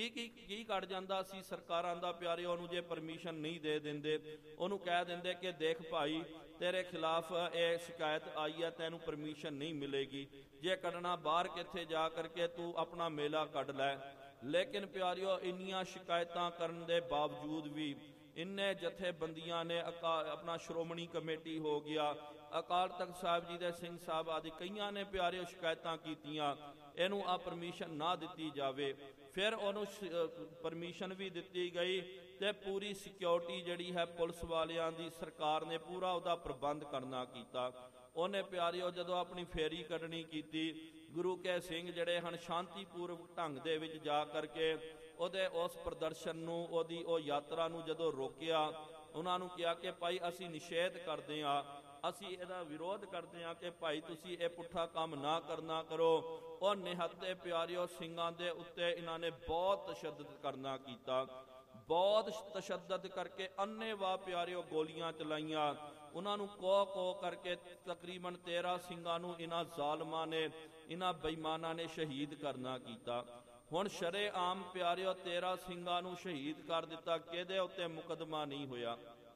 ਕੀ ਕੱਢ ਜਾਂਦਾ ਸੀ ਸਰਕਾਰਾਂ ਦਾ ਪਿਆਰਿਓ, ਉਹਨੂੰ ਜੇ ਪਰਮਿਸ਼ਨ ਨਹੀਂ ਦੇ ਦਿੰਦੇ, ਉਹਨੂੰ ਕਹਿ ਦਿੰਦੇ ਕਿ ਦੇਖ ਭਾਈ ਤੇਰੇ ਖਿਲਾਫ ਇਹ ਸ਼ਿਕਾਇਤ ਆਈ ਹੈ, ਤੈਨੂੰ ਪਰਮਿਸ਼ਨ ਨਹੀਂ ਮਿਲੇਗੀ, ਜੇ ਕੱਢਣਾ ਬਾਹਰ ਕਿੱਥੇ ਜਾ ਕਰਕੇ ਤੂੰ ਆਪਣਾ ਮੇਲਾ ਕੱਢ ਲੈ। ਲੇਕਿਨ ਪਿਆਰਿਓ ਇੰਨੀਆਂ ਸ਼ਿਕਾਇਤਾਂ ਕਰਨ ਦੇ ਬਾਵਜੂਦ ਵੀ ਇੰਨੇ ਜਥੇਬੰਦੀਆਂ ਨੇ, ਆਪਣਾ ਸ਼੍ਰੋਮਣੀ ਕਮੇਟੀ ਹੋ ਗਿਆ, ਅਕਾਲ ਤਖਤ ਸਾਹਿਬ ਜੀ ਦੇ ਸਿੰਘ ਸਾਹਿਬ ਆਦਿ ਕਈਆਂ ਨੇ ਪਿਆਰਿਓ ਸ਼ਿਕਾਇਤਾਂ ਕੀਤੀਆਂ, ਇਹਨੂੰ ਆ ਪਰਮਿਸ਼ਨ ਨਾ ਦਿੱਤੀ ਜਾਵੇ। ਫਿਰ ਉਹਨੂੰ ਪਰਮਿਸ਼ਨ ਵੀ ਦਿੱਤੀ ਗਈ ਤੇ ਪੂਰੀ ਸਿਕਿਉਰਿਟੀ ਜਿਹੜੀ ਹੈ ਪੁਲਿਸ ਵਾਲਿਆਂ ਦੀ ਸਰਕਾਰ ਨੇ ਪੂਰਾ ਉਹਦਾ ਪ੍ਰਬੰਧ ਕਰਨਾ ਕੀਤਾ। ਉਹਨੇ ਪਿਆਰਿਓ ਜਦੋਂ ਆਪਣੀ ਫੇਰੀ ਕੱਢਣੀ ਕੀਤੀ, ਗੁਰੂ ਕੇ ਸਿੰਘ ਜਿਹੜੇ ਹਨ ਸ਼ਾਂਤੀਪੂਰਵਕ ਢੰਗ ਦੇ ਵਿੱਚ ਜਾ ਕਰਕੇ ਉਹਦੇ ਉਸ ਪ੍ਰਦਰਸ਼ਨ ਨੂੰ, ਉਹਦੀ ਉਹ ਯਾਤਰਾ ਨੂੰ ਜਦੋਂ ਰੋਕਿਆ, ਉਹਨਾਂ ਨੂੰ ਕਿਹਾ ਕਿ ਭਾਈ ਅਸੀਂ ਨਿਸ਼ੇਧ ਕਰਦੇ ਹਾਂ, ਅਸੀਂ ਇਹਦਾ ਵਿਰੋਧ ਕਰਦੇ ਹਾਂ ਕਿ ਭਾਈ ਤੁਸੀਂ ਇਹ ਪੁੱਠਾ ਕੰਮ ਨਾ ਕਰੋ। ਉਹ ਨਿਹੱਤੇ ਪਿਆਰਿਓ ਸਿੰਘਾਂ ਦੇ ਉੱਤੇ ਇਹਨਾਂ ਨੇ ਬਹੁਤ ਤਸ਼ੱਦਦ ਕਰਨਾ ਕੀਤਾ, ਬਹੁਤ ਤਸ਼ੱਦਦ ਕਰਕੇ ਅੰਨ੍ਹੇਵਾਹ ਪਿਆਰਿਓ ਗੋਲੀਆਂ ਚਲਾਈਆਂ। ਉਹਨਾਂ ਨੂੰ ਕੋਹ ਕਰਕੇ ਤਕਰੀਬਨ 13 ਸਿੰਘਾਂ ਨੂੰ ਇਹਨਾਂ ਜ਼ਾਲਮਾਂ ਨੇ, ਇਹਨਾਂ ਬੇਈਮਾਨਾਂ ਨੇ ਸ਼ਹੀਦ ਕਰਨਾ ਕੀਤਾ। ਹੁਣ ਸ਼ਰੇਆਮ ਪਿਆਰਿਓ 13 ਸਿੰਘਾਂ ਨੂੰ ਸ਼ਹੀਦ ਕਰ ਦਿੱਤਾ, ਕਿਹਦੇ ਉੱਤੇ ਮੁਕੱਦਮਾ ਨਹੀਂ ਹੋਇਆ।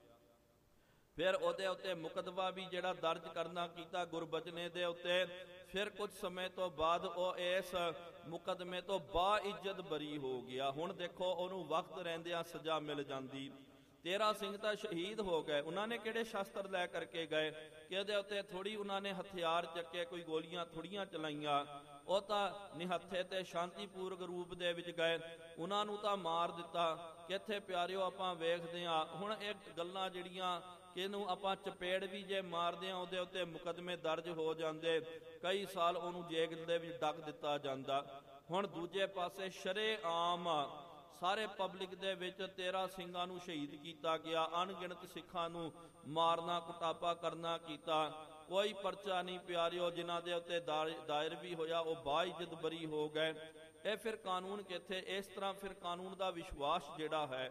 ਫਿਰ ਉਹਦੇ ਉੱਤੇ ਮੁਕੱਦਮਾ ਵੀ ਜਿਹੜਾ ਦਰਜ ਕਰਨਾ ਕੀਤਾ ਗੁਰਬਚਨੇ ਦੇ ਉੱਤੇ। ਫਿਰ ਕੁਝ ਸਮੇਂ ਤੋਂ ਬਾਅਦ ਉਹ ਇਸ ਮੁਕੱਦਮੇ ਤੋਂ ਬਾਇੱਜ਼ਤ ਬਰੀ ਹੋ ਗਿਆ। ਹੁਣ ਦੇਖੋ ਉਹਨੂੰ ਵਕਤ ਰਹਿੰਦਿਆਂ ਸਜ਼ਾ ਮਿਲ ਜਾਂਦੀ। 13 ਸਿੰਘ ਤਾਂ ਸ਼ਹੀਦ ਹੋ ਗਏ, ਉਹਨਾਂ ਨੇ ਕਿਹੜੇ ਸ਼ਸਤਰ ਲੈ ਕਰਕੇ ਗਏ ਕਿ ਇਹਦੇ ਉੱਤੇ ਥੋੜੀ ਉਹਨਾਂ ਨੇ ਹਥਿਆਰ ਚੱਕੇ, ਕੋਈ ਗੋਲੀਆਂ ਥੋੜੀਆਂ ਚਲਾਈਆਂ। ਉਹ ਤਾਂ ਨਿਹੱਥੇ ਤੇ ਸ਼ਾਂਤੀਪੂਰਵਕ ਰੂਪ ਦੇ ਵਿੱਚ ਗਏ, ਉਹਨਾਂ ਨੂੰ ਤਾਂ ਮਾਰ ਦਿੱਤਾ। ਕਿੱਥੇ ਪਿਆਰਿਓ ਆਪਾਂ ਵੇਖਦੇ ਹਾਂ ਹੁਣ ਇਹ ਗੱਲਾਂ ਜਿਹੜੀਆਂ ਕਿ ਇਹਨੂੰ ਆਪਾਂ ਚਪੇੜ ਵੀ ਜੇ ਮਾਰਦੇ ਹਾਂ ਉਹਦੇ ਉੱਤੇ ਮੁਕੱਦਮੇ ਦਰਜ ਹੋ ਜਾਂਦੇ, ਕਈ ਸਾਲ ਉਹਨੂੰ ਜੇਲ੍ਹ ਦੇ ਵਿੱਚ ਡੱਕ ਦਿੱਤਾ ਜਾਂਦਾ। ਹੁਣ ਦੂਜੇ ਪਾਸੇ ਸ਼ਰੇਆਮ ਸਾਰੇ ਪਬਲਿਕ ਦੇ ਵਿੱਚ 13 ਸਿੰਘਾਂ ਨੂੰ ਸ਼ਹੀਦ ਕੀਤਾ ਗਿਆ, ਅਣਗਿਣਤ ਸਿੱਖਾਂ ਨੂੰ ਮਾਰਨਾ ਕੁਟਾਪਾ ਕਰਨਾ ਕੀਤਾ। ਕੋਈ ਪਰਚਾ ਨਹੀਂ ਪਿਆਰਿਓ, ਜਿਨ੍ਹਾਂ ਦੇ ਉੱਤੇ ਦਾਇਰ ਵੀ ਹੋਇਆ ਉਹ ਬਾਇੱਜ਼ਤ ਬਰੀ ਹੋ ਗਏ। ਇਹ ਫਿਰ ਕਾਨੂੰਨ ਕਿੱਥੇ? ਇਸ ਤਰ੍ਹਾਂ ਫਿਰ ਕਾਨੂੰਨ ਦਾ ਵਿਸ਼ਵਾਸ ਜਿਹੜਾ ਹੈ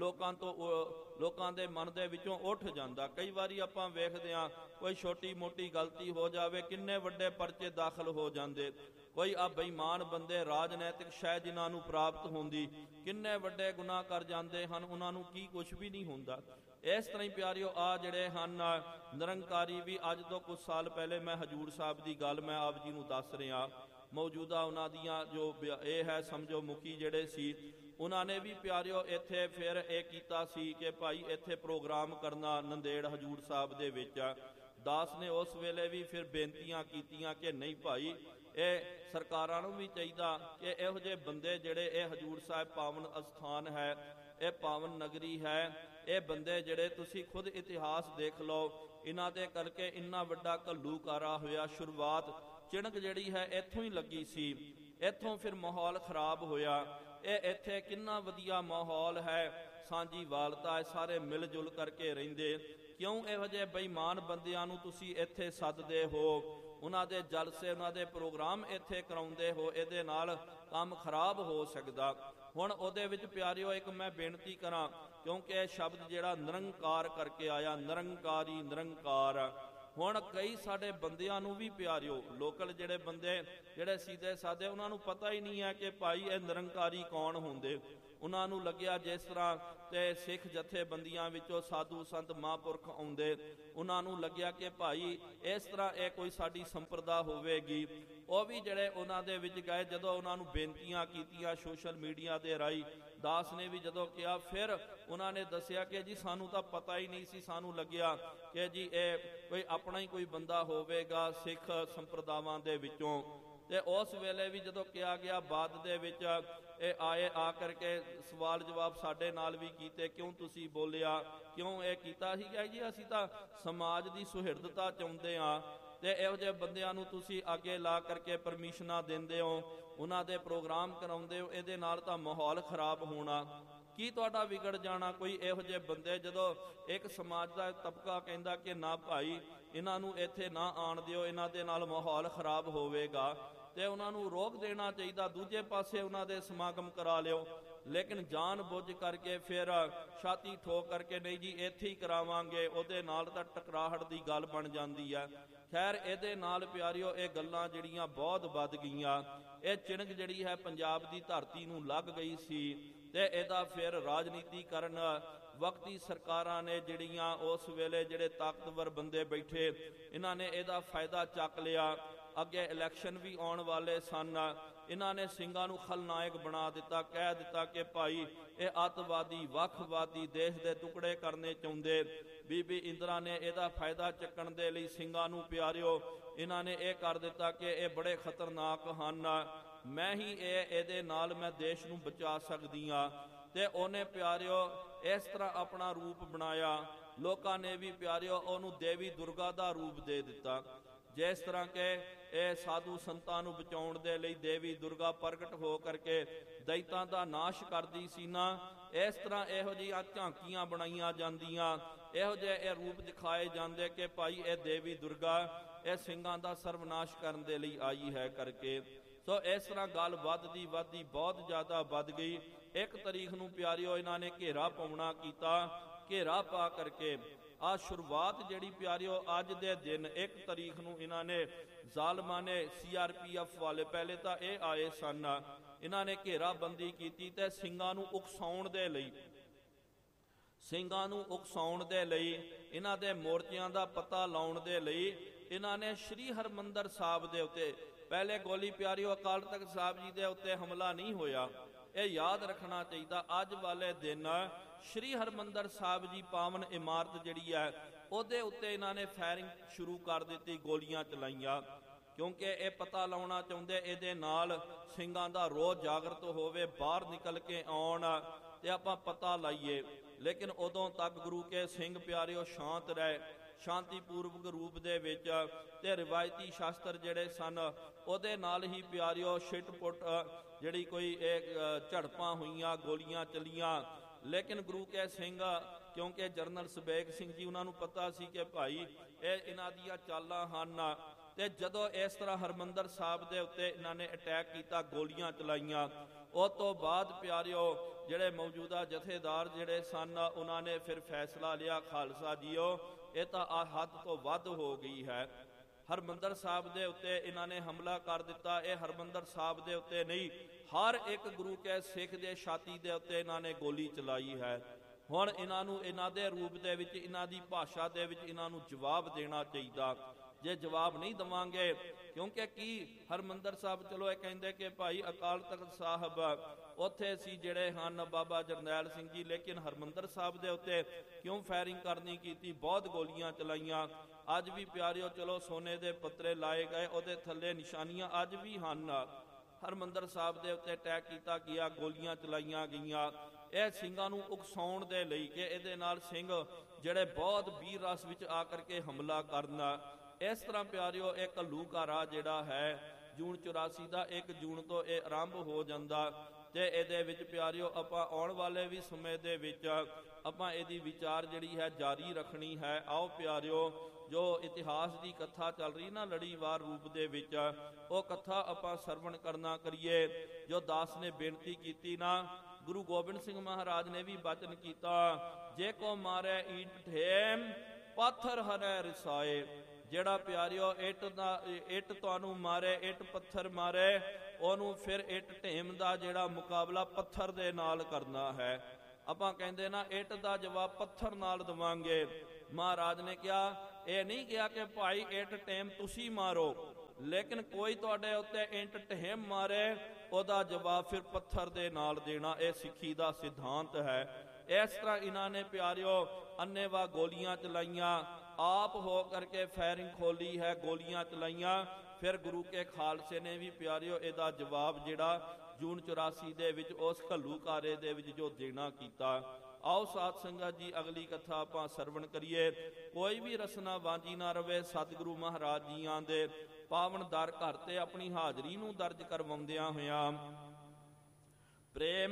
ਲੋਕਾਂ ਦੇ ਮਨ ਦੇ ਵਿੱਚੋਂ ਉੱਠ ਜਾਂਦਾ। ਕਈ ਵਾਰੀ ਆਪਾਂ ਵੇਖਦੇ ਹਾਂ ਕੋਈ ਛੋਟੀ ਮੋਟੀ ਗਲਤੀ ਹੋ ਜਾਵੇ, ਕਿੰਨੇ ਵੱਡੇ ਪਰਚੇ ਦਾਖਲ ਹੋ ਜਾਂਦੇ। ਕੋਈ ਆ ਬੇਈਮਾਨ ਬੰਦੇ ਰਾਜਨੈਤਿਕ ਸ਼ੈ ਜਿਨ੍ਹਾਂ ਨੂੰ ਪ੍ਰਾਪਤ ਹੁੰਦੀ, ਕਿੰਨੇ ਵੱਡੇ ਗੁਨਾਹ ਕਰ ਜਾਂਦੇ ਹਨ, ਉਹਨਾਂ ਨੂੰ ਕੀ ਕੁਝ ਵੀ ਨਹੀਂ ਹੁੰਦਾ। ਇਸ ਤਰ੍ਹਾਂ ਹੀ ਪਿਆਰਿਓ ਆ ਜਿਹੜੇ ਹਨ ਨਿਰੰਕਾਰੀ ਵੀ, ਅੱਜ ਤੋਂ ਕੁਝ ਸਾਲ ਪਹਿਲੇ ਮੈਂ ਹਜੂਰ ਸਾਹਿਬ ਦੀ ਗੱਲ ਮੈਂ ਆਪ ਜੀ ਨੂੰ ਦੱਸ ਰਿਹਾ, ਮੌਜੂਦਾ ਉਹਨਾਂ ਦੀਆਂ ਜੋ ਇਹ ਹੈ ਸਮਝੋ ਮੁਖੀ ਜਿਹੜੇ ਸੀ, ਉਹਨਾਂ ਨੇ ਵੀ ਪਿਆਰਿਓ ਇੱਥੇ ਫਿਰ ਇਹ ਕੀਤਾ ਸੀ ਕਿ ਭਾਈ ਇੱਥੇ ਪ੍ਰੋਗਰਾਮ ਕਰਨਾ ਨੰਦੇੜ ਹਜੂਰ ਸਾਹਿਬ ਦੇ ਵਿੱਚ। ਦਾਸ ਨੇ ਉਸ ਵੇਲੇ ਵੀ ਫਿਰ ਬੇਨਤੀਆਂ ਕੀਤੀਆਂ ਕਿ ਨਹੀਂ ਭਾਈ, ਇਹ ਸਰਕਾਰਾਂ ਨੂੰ ਵੀ ਚਾਹੀਦਾ ਕਿ ਇਹੋ ਜਿਹੇ ਬੰਦੇ ਜਿਹੜੇ, ਇਹ ਹਜੂਰ ਸਾਹਿਬ ਪਾਵਨ ਅਸਥਾਨ ਹੈ, ਇਹ ਪਾਵਨ ਨਗਰੀ ਹੈ, ਇਹ ਬੰਦੇ ਜਿਹੜੇ ਤੁਸੀਂ ਖੁਦ ਇਤਿਹਾਸ ਦੇਖ ਲਓ, ਇਹਨਾਂ ਦੇ ਕਰਕੇ ਇੰਨਾ ਵੱਡਾ ਘੱਲੂਕਾਰਾ ਹੋਇਆ। ਸ਼ੁਰੂਆਤ ਚਿਣਕ ਜਿਹੜੀ ਹੈ ਇੱਥੋਂ ਹੀ ਲੱਗੀ ਸੀ, ਇੱਥੋਂ ਫਿਰ ਮਾਹੌਲ ਖਰਾਬ ਹੋਇਆ। ਇਹ ਇੱਥੇ ਕਿੰਨਾ ਵਧੀਆ ਮਾਹੌਲ ਹੈ, ਸਾਂਝੀਵਾਲਤਾ ਹੈ, ਸਾਰੇ ਮਿਲ ਜੁਲ ਕਰਕੇ ਰਹਿੰਦੇ। ਕਿਉਂ ਇਹੋ ਜਿਹੇ ਬੇਈਮਾਨ ਬੰਦਿਆਂ ਨੂੰ ਤੁਸੀਂ ਇੱਥੇ ਸੱਦਦੇ ਹੋ, ਉਹਨਾਂ ਦੇ ਜਲਸੇ, ਉਹਨਾਂ ਦੇ ਪ੍ਰੋਗਰਾਮ ਇੱਥੇ ਕਰਾਉਂਦੇ ਹੋ? ਇਹਦੇ ਨਾਲ ਕੰਮ ਖਰਾਬ ਹੋ ਸਕਦਾ। ਹੁਣ ਉਹਦੇ ਵਿੱਚ ਪਿਆਰਿਓ ਇੱਕ ਮੈਂ ਬੇਨਤੀ ਕਰਾਂ, ਕਿਉਂਕਿ ਇਹ ਸ਼ਬਦ ਜਿਹੜਾ ਨਿਰੰਕਾਰ ਕਰਕੇ ਆਇਆ, ਨਿਰੰਕਾਰੀ ਨਿਰੰਕਾਰ, ਹੁਣ ਕਈ ਸਾਡੇ ਬੰਦਿਆਂ ਨੂੰ ਵੀ ਪਿਆਰਿਓ, ਲੋਕਲ ਜਿਹੜੇ ਬੰਦੇ ਜਿਹੜੇ ਸੀਧੇ ਸਾਦੇ, ਉਹਨਾਂ ਨੂੰ ਪਤਾ ਹੀ ਨਹੀਂ ਹੈ ਕਿ ਭਾਈ ਇਹ ਨਿਰੰਕਾਰੀ ਕੌਣ ਹੁੰਦੇ। ਉਹਨਾਂ ਨੂੰ ਲੱਗਿਆ ਜਿਸ ਤਰ੍ਹਾਂ ਤੇ ਸਿੱਖ ਜਥੇਬੰਦੀਆਂ ਵਿੱਚੋਂ ਸਾਧੂ ਸੰਤ ਮਹਾਂਪੁਰਖ ਆਉਂਦੇ, ਉਹਨਾਂ ਨੂੰ ਲੱਗਿਆ ਕਿ ਭਾਈ ਇਸ ਤਰ੍ਹਾਂ ਇਹ ਕੋਈ ਸਾਡੀ ਸੰਪਰਦਾ ਹੋਵੇਗੀ। ਉਹ ਵੀ ਜਿਹੜੇ ਉਹਨਾਂ ਦੇ ਵਿੱਚ ਗਏ, ਜਦੋਂ ਉਹਨਾਂ ਨੂੰ ਬੇਨਤੀਆਂ ਕੀਤੀਆਂ ਸੋਸ਼ਲ ਮੀਡੀਆ ਦੇ ਰਾਹੀਂ ਦਾਸ ਨੇ ਵੀ ਜਦੋਂ ਕਿਹਾ, ਫਿਰ ਉਹਨਾਂ ਨੇ ਦੱਸਿਆ ਕਿ ਜੀ ਸਾਨੂੰ ਤਾਂ ਪਤਾ ਹੀ ਨਹੀਂ ਸੀ, ਸਾਨੂੰ ਲੱਗਿਆ ਕਿ ਜੀ ਇਹ ਕੋਈ ਆਪਣਾ ਹੀ ਕੋਈ ਬੰਦਾ ਹੋਵੇਗਾ ਸਿੱਖ ਸੰਪਰਦਾਵਾਂ ਦੇ ਵਿੱਚੋਂ। ਤੇ ਉਸ ਵੇਲੇ ਵੀ ਜਦੋਂ ਕਿਹਾ ਗਿਆ, ਬਾਅਦ ਦੇ ਵਿੱਚ ਇਹ ਆਏ, ਆ ਕਰਕੇ ਸਵਾਲ ਜਵਾਬ ਸਾਡੇ ਨਾਲ ਵੀ ਕੀਤੇ, ਕਿਉਂ ਤੁਸੀਂ ਬੋਲਿਆ, ਕਿਉਂ ਇਹ ਕੀਤਾ ਸੀ? ਜੀ ਅਸੀਂ ਤਾਂ ਸਮਾਜ ਦੀ ਸੁਹਿਰਦਤਾ ਚਾਹੁੰਦੇ ਹਾਂ, ਤੇ ਇਹੋ ਜਿਹੇ ਬੰਦਿਆਂ ਨੂੰ ਤੁਸੀਂ ਅੱਗੇ ਲਾ ਕਰਕੇ ਪਰਮਿਸ਼ਨਾਂ ਦਿੰਦੇ ਹੋ, ਉਹਨਾਂ ਦੇ ਪ੍ਰੋਗਰਾਮ ਕਰਾਉਂਦੇ ਹੋ, ਇਹਦੇ ਨਾਲ ਤਾਂ ਮਾਹੌਲ ਖਰਾਬ ਹੋਣਾ, ਕੀ ਤੁਹਾਡਾ ਵਿਗੜ ਜਾਣਾ? ਕੋਈ ਇਹੋ ਜਿਹੇ ਬੰਦੇ, ਜਦੋਂ ਇੱਕ ਸਮਾਜ ਦਾ ਤਬਕਾ ਕਹਿੰਦਾ ਕਿ ਨਾ ਭਾਈ ਇਹਨਾਂ ਨੂੰ ਇੱਥੇ ਨਾ ਆਣ ਦਿਓ, ਇਹਨਾਂ ਦੇ ਨਾਲ ਮਾਹੌਲ ਖਰਾਬ ਹੋਵੇਗਾ, ਤੇ ਉਹਨਾਂ ਨੂੰ ਰੋਕ ਦੇਣਾ ਚਾਹੀਦਾ, ਦੂਜੇ ਪਾਸੇ ਉਹਨਾਂ ਦੇ ਸਮਾਗਮ ਕਰਾ ਲਿਓ। ਲੇਕਿਨ ਜਾਣ ਬੁੱਝ ਕਰਕੇ ਫਿਰ ਛਾਤੀ ਠੋਕ ਕਰਕੇ, ਨਹੀਂ ਜੀ ਇੱਥੇ ਹੀ ਕਰਾਵਾਂਗੇ, ਉਹਦੇ ਨਾਲ ਤਾਂ ਟਕਰਾਹਟ ਦੀ ਗੱਲ ਬਣ ਜਾਂਦੀ ਹੈ। ਖੈਰ, ਇਹਦੇ ਨਾਲ ਪਿਆਰਿਓ ਇਹ ਗੱਲਾਂ ਜਿਹੜੀਆਂ ਬਹੁਤ ਵੱਧ ਗਈਆਂ। ਇਹ ਚਿਣਕ ਜਿਹੜੀ ਹੈ ਪੰਜਾਬ ਦੀ ਧਰਤੀ ਨੂੰ ਲੱਗ ਗਈ ਸੀ, ਤੇ ਇਹਦਾ ਫਿਰ ਰਾਜਨੀਤੀਕਰਨ ਵਕਤੀ ਸਰਕਾਰਾਂ ਨੇ ਜਿਹੜੀਆਂ ਉਸ ਵੇਲੇ ਜਿਹੜੇ ਤਾਕਤਵਰ ਬੰਦੇ ਬੈਠੇ, ਇਹਨਾਂ ਨੇ ਇਹਦਾ ਫਾਇਦਾ ਚੱਕ ਲਿਆ। ਅੱਗੇ ਇਲੈਕਸ਼ਨ ਵੀ ਆਉਣ ਵਾਲੇ ਸਨ, ਇਹਨਾਂ ਨੇ ਸਿੰਘਾਂ ਨੂੰ ਖਲਨਾਇਕ ਬਣਾ ਦਿੱਤਾ, ਕਹਿ ਦਿੱਤਾ ਕਿ ਭਾਈ ਇਹ ਅੱਤਵਾਦੀ, ਵੱਖਵਾਦੀ, ਦੇਸ਼ ਦੇ ਟੁਕੜੇ ਕਰਨੇ ਚਾਹੁੰਦੇ। ਬੀਬੀ ਇੰਦਰਾ ਨੇ ਇਹਦਾ ਫਾਇਦਾ ਚੱਕਣ ਦੇ ਲਈ ਸਿੰਘਾਂ ਨੂੰ ਪਿਆਰਿਓ ਇਹਨਾਂ ਨੇ ਇਹ ਕਰ ਦਿੱਤਾ ਕਿ ਇਹ ਬੜੇ ਖਤਰਨਾਕ ਹਨ, ਮੈਂ ਹੀ ਇਹਦੇ ਨਾਲ ਮੈਂ ਦੇਸ਼ ਨੂੰ ਬਚਾ ਸਕਦੀ ਹਾਂ। ਤੇ ਉਹਨੇ ਪਿਆਰਿਓ ਇਸ ਤਰ੍ਹਾਂ ਆਪਣਾ ਰੂਪ ਬਣਾਇਆ। ਲੋਕਾਂ ਨੇ ਵੀ ਪਿਆਰਿਓ ਉਹਨੂੰ ਦੇਵੀ ਦੁਰਗਾ ਦਾ ਰੂਪ ਦੇ ਦਿੱਤਾ। ਜਿਸ ਤਰ੍ਹਾਂ ਕਿ ਇਹ ਸਾਧੂ ਸੰਤਾਂ ਨੂੰ ਬਚਾਉਣ ਦੇ ਲਈ ਦੇਵੀ ਦੁਰਗਾ ਪ੍ਰਗਟ ਹੋ ਕਰਕੇ ਦੈਤਾਂ ਦਾ ਨਾਸ਼ ਕਰਦੀ ਸੀ ਨਾ, ਇਸ ਤਰ੍ਹਾਂ ਇਹੋ ਜਿਹੀਆਂ ਝਾਂਕੀਆਂ ਬਣਾਈਆਂ ਜਾਂਦੀਆਂ, ਇਹੋ ਜਿਹੇ ਇਹ ਰੂਪ ਦਿਖਾਏ ਜਾਂਦੇ ਕਿ ਭਾਈ ਇਹ ਦੇਵੀ ਦੁਰਗਾ ਇਹ ਸਿੰਘਾਂ ਦਾ ਸਰਵਨਾਸ਼ ਕਰਨ ਦੇ ਲਈ ਆਈ ਹੈ ਕਰਕੇ। ਸੋ ਇਸ ਤਰ੍ਹਾਂ ਗੱਲ ਵੱਧਦੀ ਬਹੁਤ ਜ਼ਿਆਦਾ ਵੱਧ ਗਈ। 1 ਤਰੀਕ ਨੂੰ ਪਿਆਰਿਓ ਇਹਨਾਂ ਨੇ ਘੇਰਾ ਪਾਉਣਾ ਕੀਤਾ। ਘੇਰਾ ਪਾ ਕਰਕੇ ਆ ਸ਼ੁਰੂਆਤ ਜਿਹੜੀ ਪਿਆਰਿਓ ਅੱਜ ਦੇ ਦਿਨ 1 ਤਰੀਕ ਨੂੰ ਇਹਨਾਂ ਨੇ ਜ਼ਾਲਮਾਂ ਨੇ CRPF ਵਾਲੇ, ਪਹਿਲੇ ਤਾਂ ਇਹ ਆਏ ਸਨ, ਇਹਨਾਂ ਨੇ ਘੇਰਾਬੰਦੀ ਕੀਤੀ ਤੇ ਸਿੰਘਾਂ ਨੂੰ ਉਕਸਾਉਣ ਦੇ ਲਈ ਇਹਨਾਂ ਦੇ ਮੋਰਚਿਆਂ ਦਾ ਪਤਾ ਲਾਉਣ ਦੇ ਲਈ ਇਹਨਾਂ ਨੇ ਸ਼੍ਰੀ ਹਰਮੰਦਰ ਸਾਹਿਬ ਦੇ ਉੱਤੇ, ਪਹਿਲੇ ਗੋਲੀ ਪਿਆਰਿਓ ਅਕਾਲ ਤਖਤ ਸਾਹਿਬ ਜੀ ਦੇ ਉੱਤੇ ਹਮਲਾ ਨਹੀਂ ਹੋਇਆ, ਇਹ ਯਾਦ ਰੱਖਣਾ ਚਾਹੀਦਾ। ਅੱਜ ਵਾਲੇ ਦਿਨ ਸ਼੍ਰੀ ਹਰਮੰਦਰ ਸਾਹਿਬ ਜੀ ਪਾਵਨ ਇਮਾਰਤ ਜਿਹੜੀ ਹੈ ਉਹਦੇ ਉੱਤੇ ਇਹਨਾਂ ਨੇ ਫਾਇਰਿੰਗ ਸ਼ੁਰੂ ਕਰ ਦਿੱਤੀ, ਗੋਲੀਆਂ ਚਲਾਈਆਂ, ਕਿਉਂਕਿ ਇਹ ਪਤਾ ਲਾਉਣਾ ਚਾਹੁੰਦੇ ਇਹਦੇ ਨਾਲ ਸਿੰਘਾਂ ਦਾ ਰੋਹ ਜਾਗਰਤ ਹੋਵੇ, ਬਾਹਰ ਨਿਕਲ ਕੇ ਆਉਣ ਤੇ ਆਪਾਂ ਪਤਾ ਲਾਈਏ। ਲੇਕਿਨ ਉਦੋਂ ਤੱਕ ਗੁਰੂ ਕੇ ਸਿੰਘ ਪਿਆਰਿਓ ਸ਼ਾਂਤ ਰਹੇ, ਸ਼ਾਂਤੀਪੂਰਵਕ ਰੂਪ ਦੇ ਵਿੱਚ, ਤੇ ਰਿਵਾਇਤੀ ਸ਼ਾਸਤਰ ਜਿਹੜੇ ਸਨ ਉਹਦੇ ਨਾਲ ਹੀ ਪਿਆਰਿਓ ਛਿੱਟ-ਪੁੱਟ ਜਿਹੜੀ ਕੋਈ ਇਹ ਝੜਪਾਂ ਹੋਈਆਂ, ਗੋਲੀਆਂ ਚੱਲੀਆਂ। ਲੇਕਿਨ ਗੁਰੂ ਕੇ ਸਿੰਘ, ਕਿਉਂਕਿ ਜਰਨਲ ਸਬੇਗ ਸਿੰਘ ਜੀ ਉਹਨਾਂ ਨੂੰ ਪਤਾ ਸੀ ਕਿ ਭਾਈ ਇਹ ਇਹਨਾਂ ਦੀਆਂ ਚਾਲਾਂ ਹਨ, ਤੇ ਜਦੋਂ ਇਸ ਤਰ੍ਹਾਂ ਹਰਮੰਦਰ ਸਾਹਿਬ ਦੇ ਉੱਤੇ ਇਹਨਾਂ ਨੇ ਅਟੈਕ ਕੀਤਾ, ਗੋਲੀਆਂ ਚਲਾਈਆਂ, ਉਸ ਤੋਂ ਬਾਅਦ ਪਿਆਰਿਓ ਜਿਹੜੇ ਮੌਜੂਦਾ ਜਥੇਦਾਰ ਜਿਹੜੇ ਸਨ ਉਹਨਾਂ ਨੇ ਫਿਰ ਫੈਸਲਾ ਲਿਆ, ਖਾਲਸਾ ਜੀਓ ਇਹ ਤਾਂ ਹੱਦ ਤੋਂ ਵੱਧ ਹੋ ਗਈ ਹੈ। ਹਰਮੰਦਰ ਸਾਹਿਬ ਦੇ ਉੱਤੇ ਇਹਨਾਂ ਨੇ ਹਮਲਾ ਕਰ ਦਿੱਤਾ। ਇਹ ਹਰਮੰਦਰ ਸਾਹਿਬ ਦੇ ਉੱਤੇ ਨਹੀਂ, ਹਰ ਇੱਕ ਗੁਰੂ ਕੇ ਸਿੱਖ ਦੇ ਛਾਤੀ ਦੇ ਉੱਤੇ ਇਹਨਾਂ ਨੇ ਗੋਲੀ ਚਲਾਈ ਹੈ। ਹੁਣ ਇਹਨਾਂ ਨੂੰ ਇਹਨਾਂ ਦੇ ਰੂਪ ਦੇ ਵਿੱਚ, ਇਹਨਾਂ ਦੀ ਭਾਸ਼ਾ ਦੇ ਵਿੱਚ ਇਹਨਾਂ ਨੂੰ ਜਵਾਬ ਦੇਣਾ ਚਾਹੀਦਾ। ਜੇ ਜਵਾਬ ਨਹੀਂ ਦੇਵਾਂਗੇ, ਕਿਉਂਕਿ ਕੀ ਹਰਮੰਦਰ ਸਾਹਿਬ, ਚਲੋ ਇਹ ਕਹਿੰਦੇ ਕਿ ਭਾਈ ਅਕਾਲ ਤਖਤ ਸਾਹਿਬ ਉੱਥੇ ਸੀ ਜਿਹੜੇ ਹਨ ਬਾਬਾ ਜਰਨੈਲ ਸਿੰਘ ਜੀ, ਲੇਕਿਨ ਹਰਮੰਦਰ ਸਾਹਿਬ ਦੇ ਉੱਤੇ ਕਿਉਂ ਫਾਇਰਿੰਗ ਕਰਨੀ ਕੀਤੀ, ਬਹੁਤ ਗੋਲੀਆਂ ਚਲਾਈਆਂ। ਅੱਜ ਵੀ ਪਿਆਰਿਓ ਚਲੋ ਸੋਨੇ ਦੇ ਪੱਤਰੇ ਲਾਏ ਗਏ, ਉਹਦੇ ਥੱਲੇ ਨਿਸ਼ਾਨੀਆਂ ਅੱਜ ਵੀ ਹਨ। ਹਰਮੰਦਰ ਸਾਹਿਬ ਦੇ ਉੱਤੇ ਅਟੈਕ ਕੀਤਾ ਗਿਆ, ਗੋਲੀਆਂ ਚਲਾਈਆਂ ਗਈਆਂ, ਇਹ ਸਿੰਘਾਂ ਨੂੰ ਉਕਸਾਉਣ ਦੇ ਲਈ ਕਿ ਇਹਦੇ ਨਾਲ ਸਿੰਘ ਜਿਹੜੇ ਬਹੁਤ ਵੀਰ ਰਸ ਵਿੱਚ ਆ ਕਰਕੇ ਹਮਲਾ ਕਰਨਾ। ਇਸ ਤਰ੍ਹਾਂ ਪਿਆਰਿਓ ਇਹ ਘੱਲੂਘਾਰਾ ਜਿਹੜਾ ਹੈ ਜੂਨ 84 ਦਾ 1 ਜੂਨ ਤੋਂ ਇਹ ਆਰੰਭ ਹੋ ਜਾਂਦਾ, ਤੇ ਇਹਦੇ ਵਿੱਚ ਪਿਆਰਿਓ ਆਪਾਂ ਆਉਣ ਵਾਲੇ ਵੀ ਸਮੇਂ ਦੇ ਵਿੱਚ ਆਪਾਂ ਇਹਦੀ ਵਿਚਾਰ ਜਿਹੜੀ ਹੈ ਜਾਰੀ ਰੱਖਣੀ ਹੈ। ਆਓ ਪਿਆਰਿਓ, ਜੋ ਇਤਿਹਾਸ ਦੀ ਕਥਾ ਚੱਲ ਰਹੀ ਨਾ ਲੜੀਵਾਰ ਰੂਪ ਦੇ ਵਿੱਚ, ਉਹ ਕਥਾ ਆਪਾਂ ਸਰਵਣ ਕਰਨਾ ਕਰੀਏ। ਜੋ ਦਾਸ ਨੇ ਬੇਨਤੀ ਕੀਤੀ ਨਾ, ਗੁਰੂ ਗੋਬਿੰਦ ਸਿੰਘ ਮਹਾਰਾਜ ਨੇ ਵੀ ਬਚਨ ਕੀਤਾ, ਜੇ ਕੋ ਮਾਰੇ ਈਟ ਠੇਮ ਪਾਥਰ ਹਰੈ ਰਿਸਾਏ। ਜਿਹੜਾ ਪਿਆਰਿਓ ਇੱਟ ਤੁਹਾਨੂੰ ਮਾਰੇ, ਇੱਟ ਪੱਥਰ ਮਾਰੇ, ਉਹਨੂੰ ਫਿਰ ਇੱਟ ਢੇਮ ਦਾ ਜਿਹੜਾ ਮੁਕਾਬਲਾ ਪੱਥਰ ਦੇ ਨਾਲ ਕਰਨਾ ਹੈ। ਆਪਾਂ ਕਹਿੰਦੇ ਨਾ ਇੱਟ ਦਾ ਜਵਾਬ ਪੱਥਰ ਨਾਲ ਦੇਵਾਂਗੇ। ਮਹਾਰਾਜ ਨੇ ਕਿਹਾ, ਇਹ ਨਹੀਂ ਕਿਹਾ ਕਿ ਭਾਈ ਇੱਟ ਢੇਮ ਤੁਸੀਂ ਮਾਰੋ, ਲੇਕਿਨ ਕੋਈ ਤੁਹਾਡੇ ਉੱਤੇ ਇੱਟ ਢੇਮ ਮਾਰੇ, ਉਹਦਾ ਜਵਾਬ ਫਿਰ ਪੱਥਰ ਦੇ ਨਾਲ ਦੇਣਾ। ਇਹ ਸਿੱਖੀ ਦਾ ਸਿਧਾਂਤ ਹੈ। ਇਸ ਤਰ੍ਹਾਂ ਇਹਨਾਂ ਨੇ ਪਿਆਰਿਓ ਅੰਨੇਵਾਹ ਗੋਲੀਆਂ ਚਲਾਈਆਂ, ਆਪ ਹੋ ਕਰਕੇ ਫਾਇਰਿੰਗ ਖੋਲੀ ਹੈ, ਗੋਲੀਆਂ ਚਲਾਈਆਂ। ਫਿਰ ਗੁਰੂ ਕੇ ਖਾਲਸੇ ਨੇ ਵੀ ਪਿਆਰਿਓ ਇਹਦਾ ਜਵਾਬ ਜਿਹੜਾ ਜੂਨ 84 ਦੇ ਵਿੱਚ ਉਸ ਘੱਲੂਘਾਰੇ ਦੇ ਵਿੱਚ ਜੋ ਦੇਣਾ ਕੀਤਾ। ਆਓ ਸਾਧ ਸੰਗਤ ਜੀ ਅਗਲੀ ਕਥਾ ਆਪਾਂ ਸਰਵਣ ਕਰੀਏ। ਕੋਈ ਵੀ ਰਸਨਾ ਵਾਂਝੀ ਨਾ ਰਵੇ। ਸਤਿਗੁਰੂ ਮਹਾਰਾਜ ਜੀਆਂ ਦੇ ਪਾਵਨ ਦਰ ਘਰ ਤੇ ਆਪਣੀ ਹਾਜ਼ਰੀ ਨੂੰ ਦਰਜ ਕਰਵਾਉਂਦਿਆਂ ਹੋਇਆਂ ਪ੍ਰੇਮ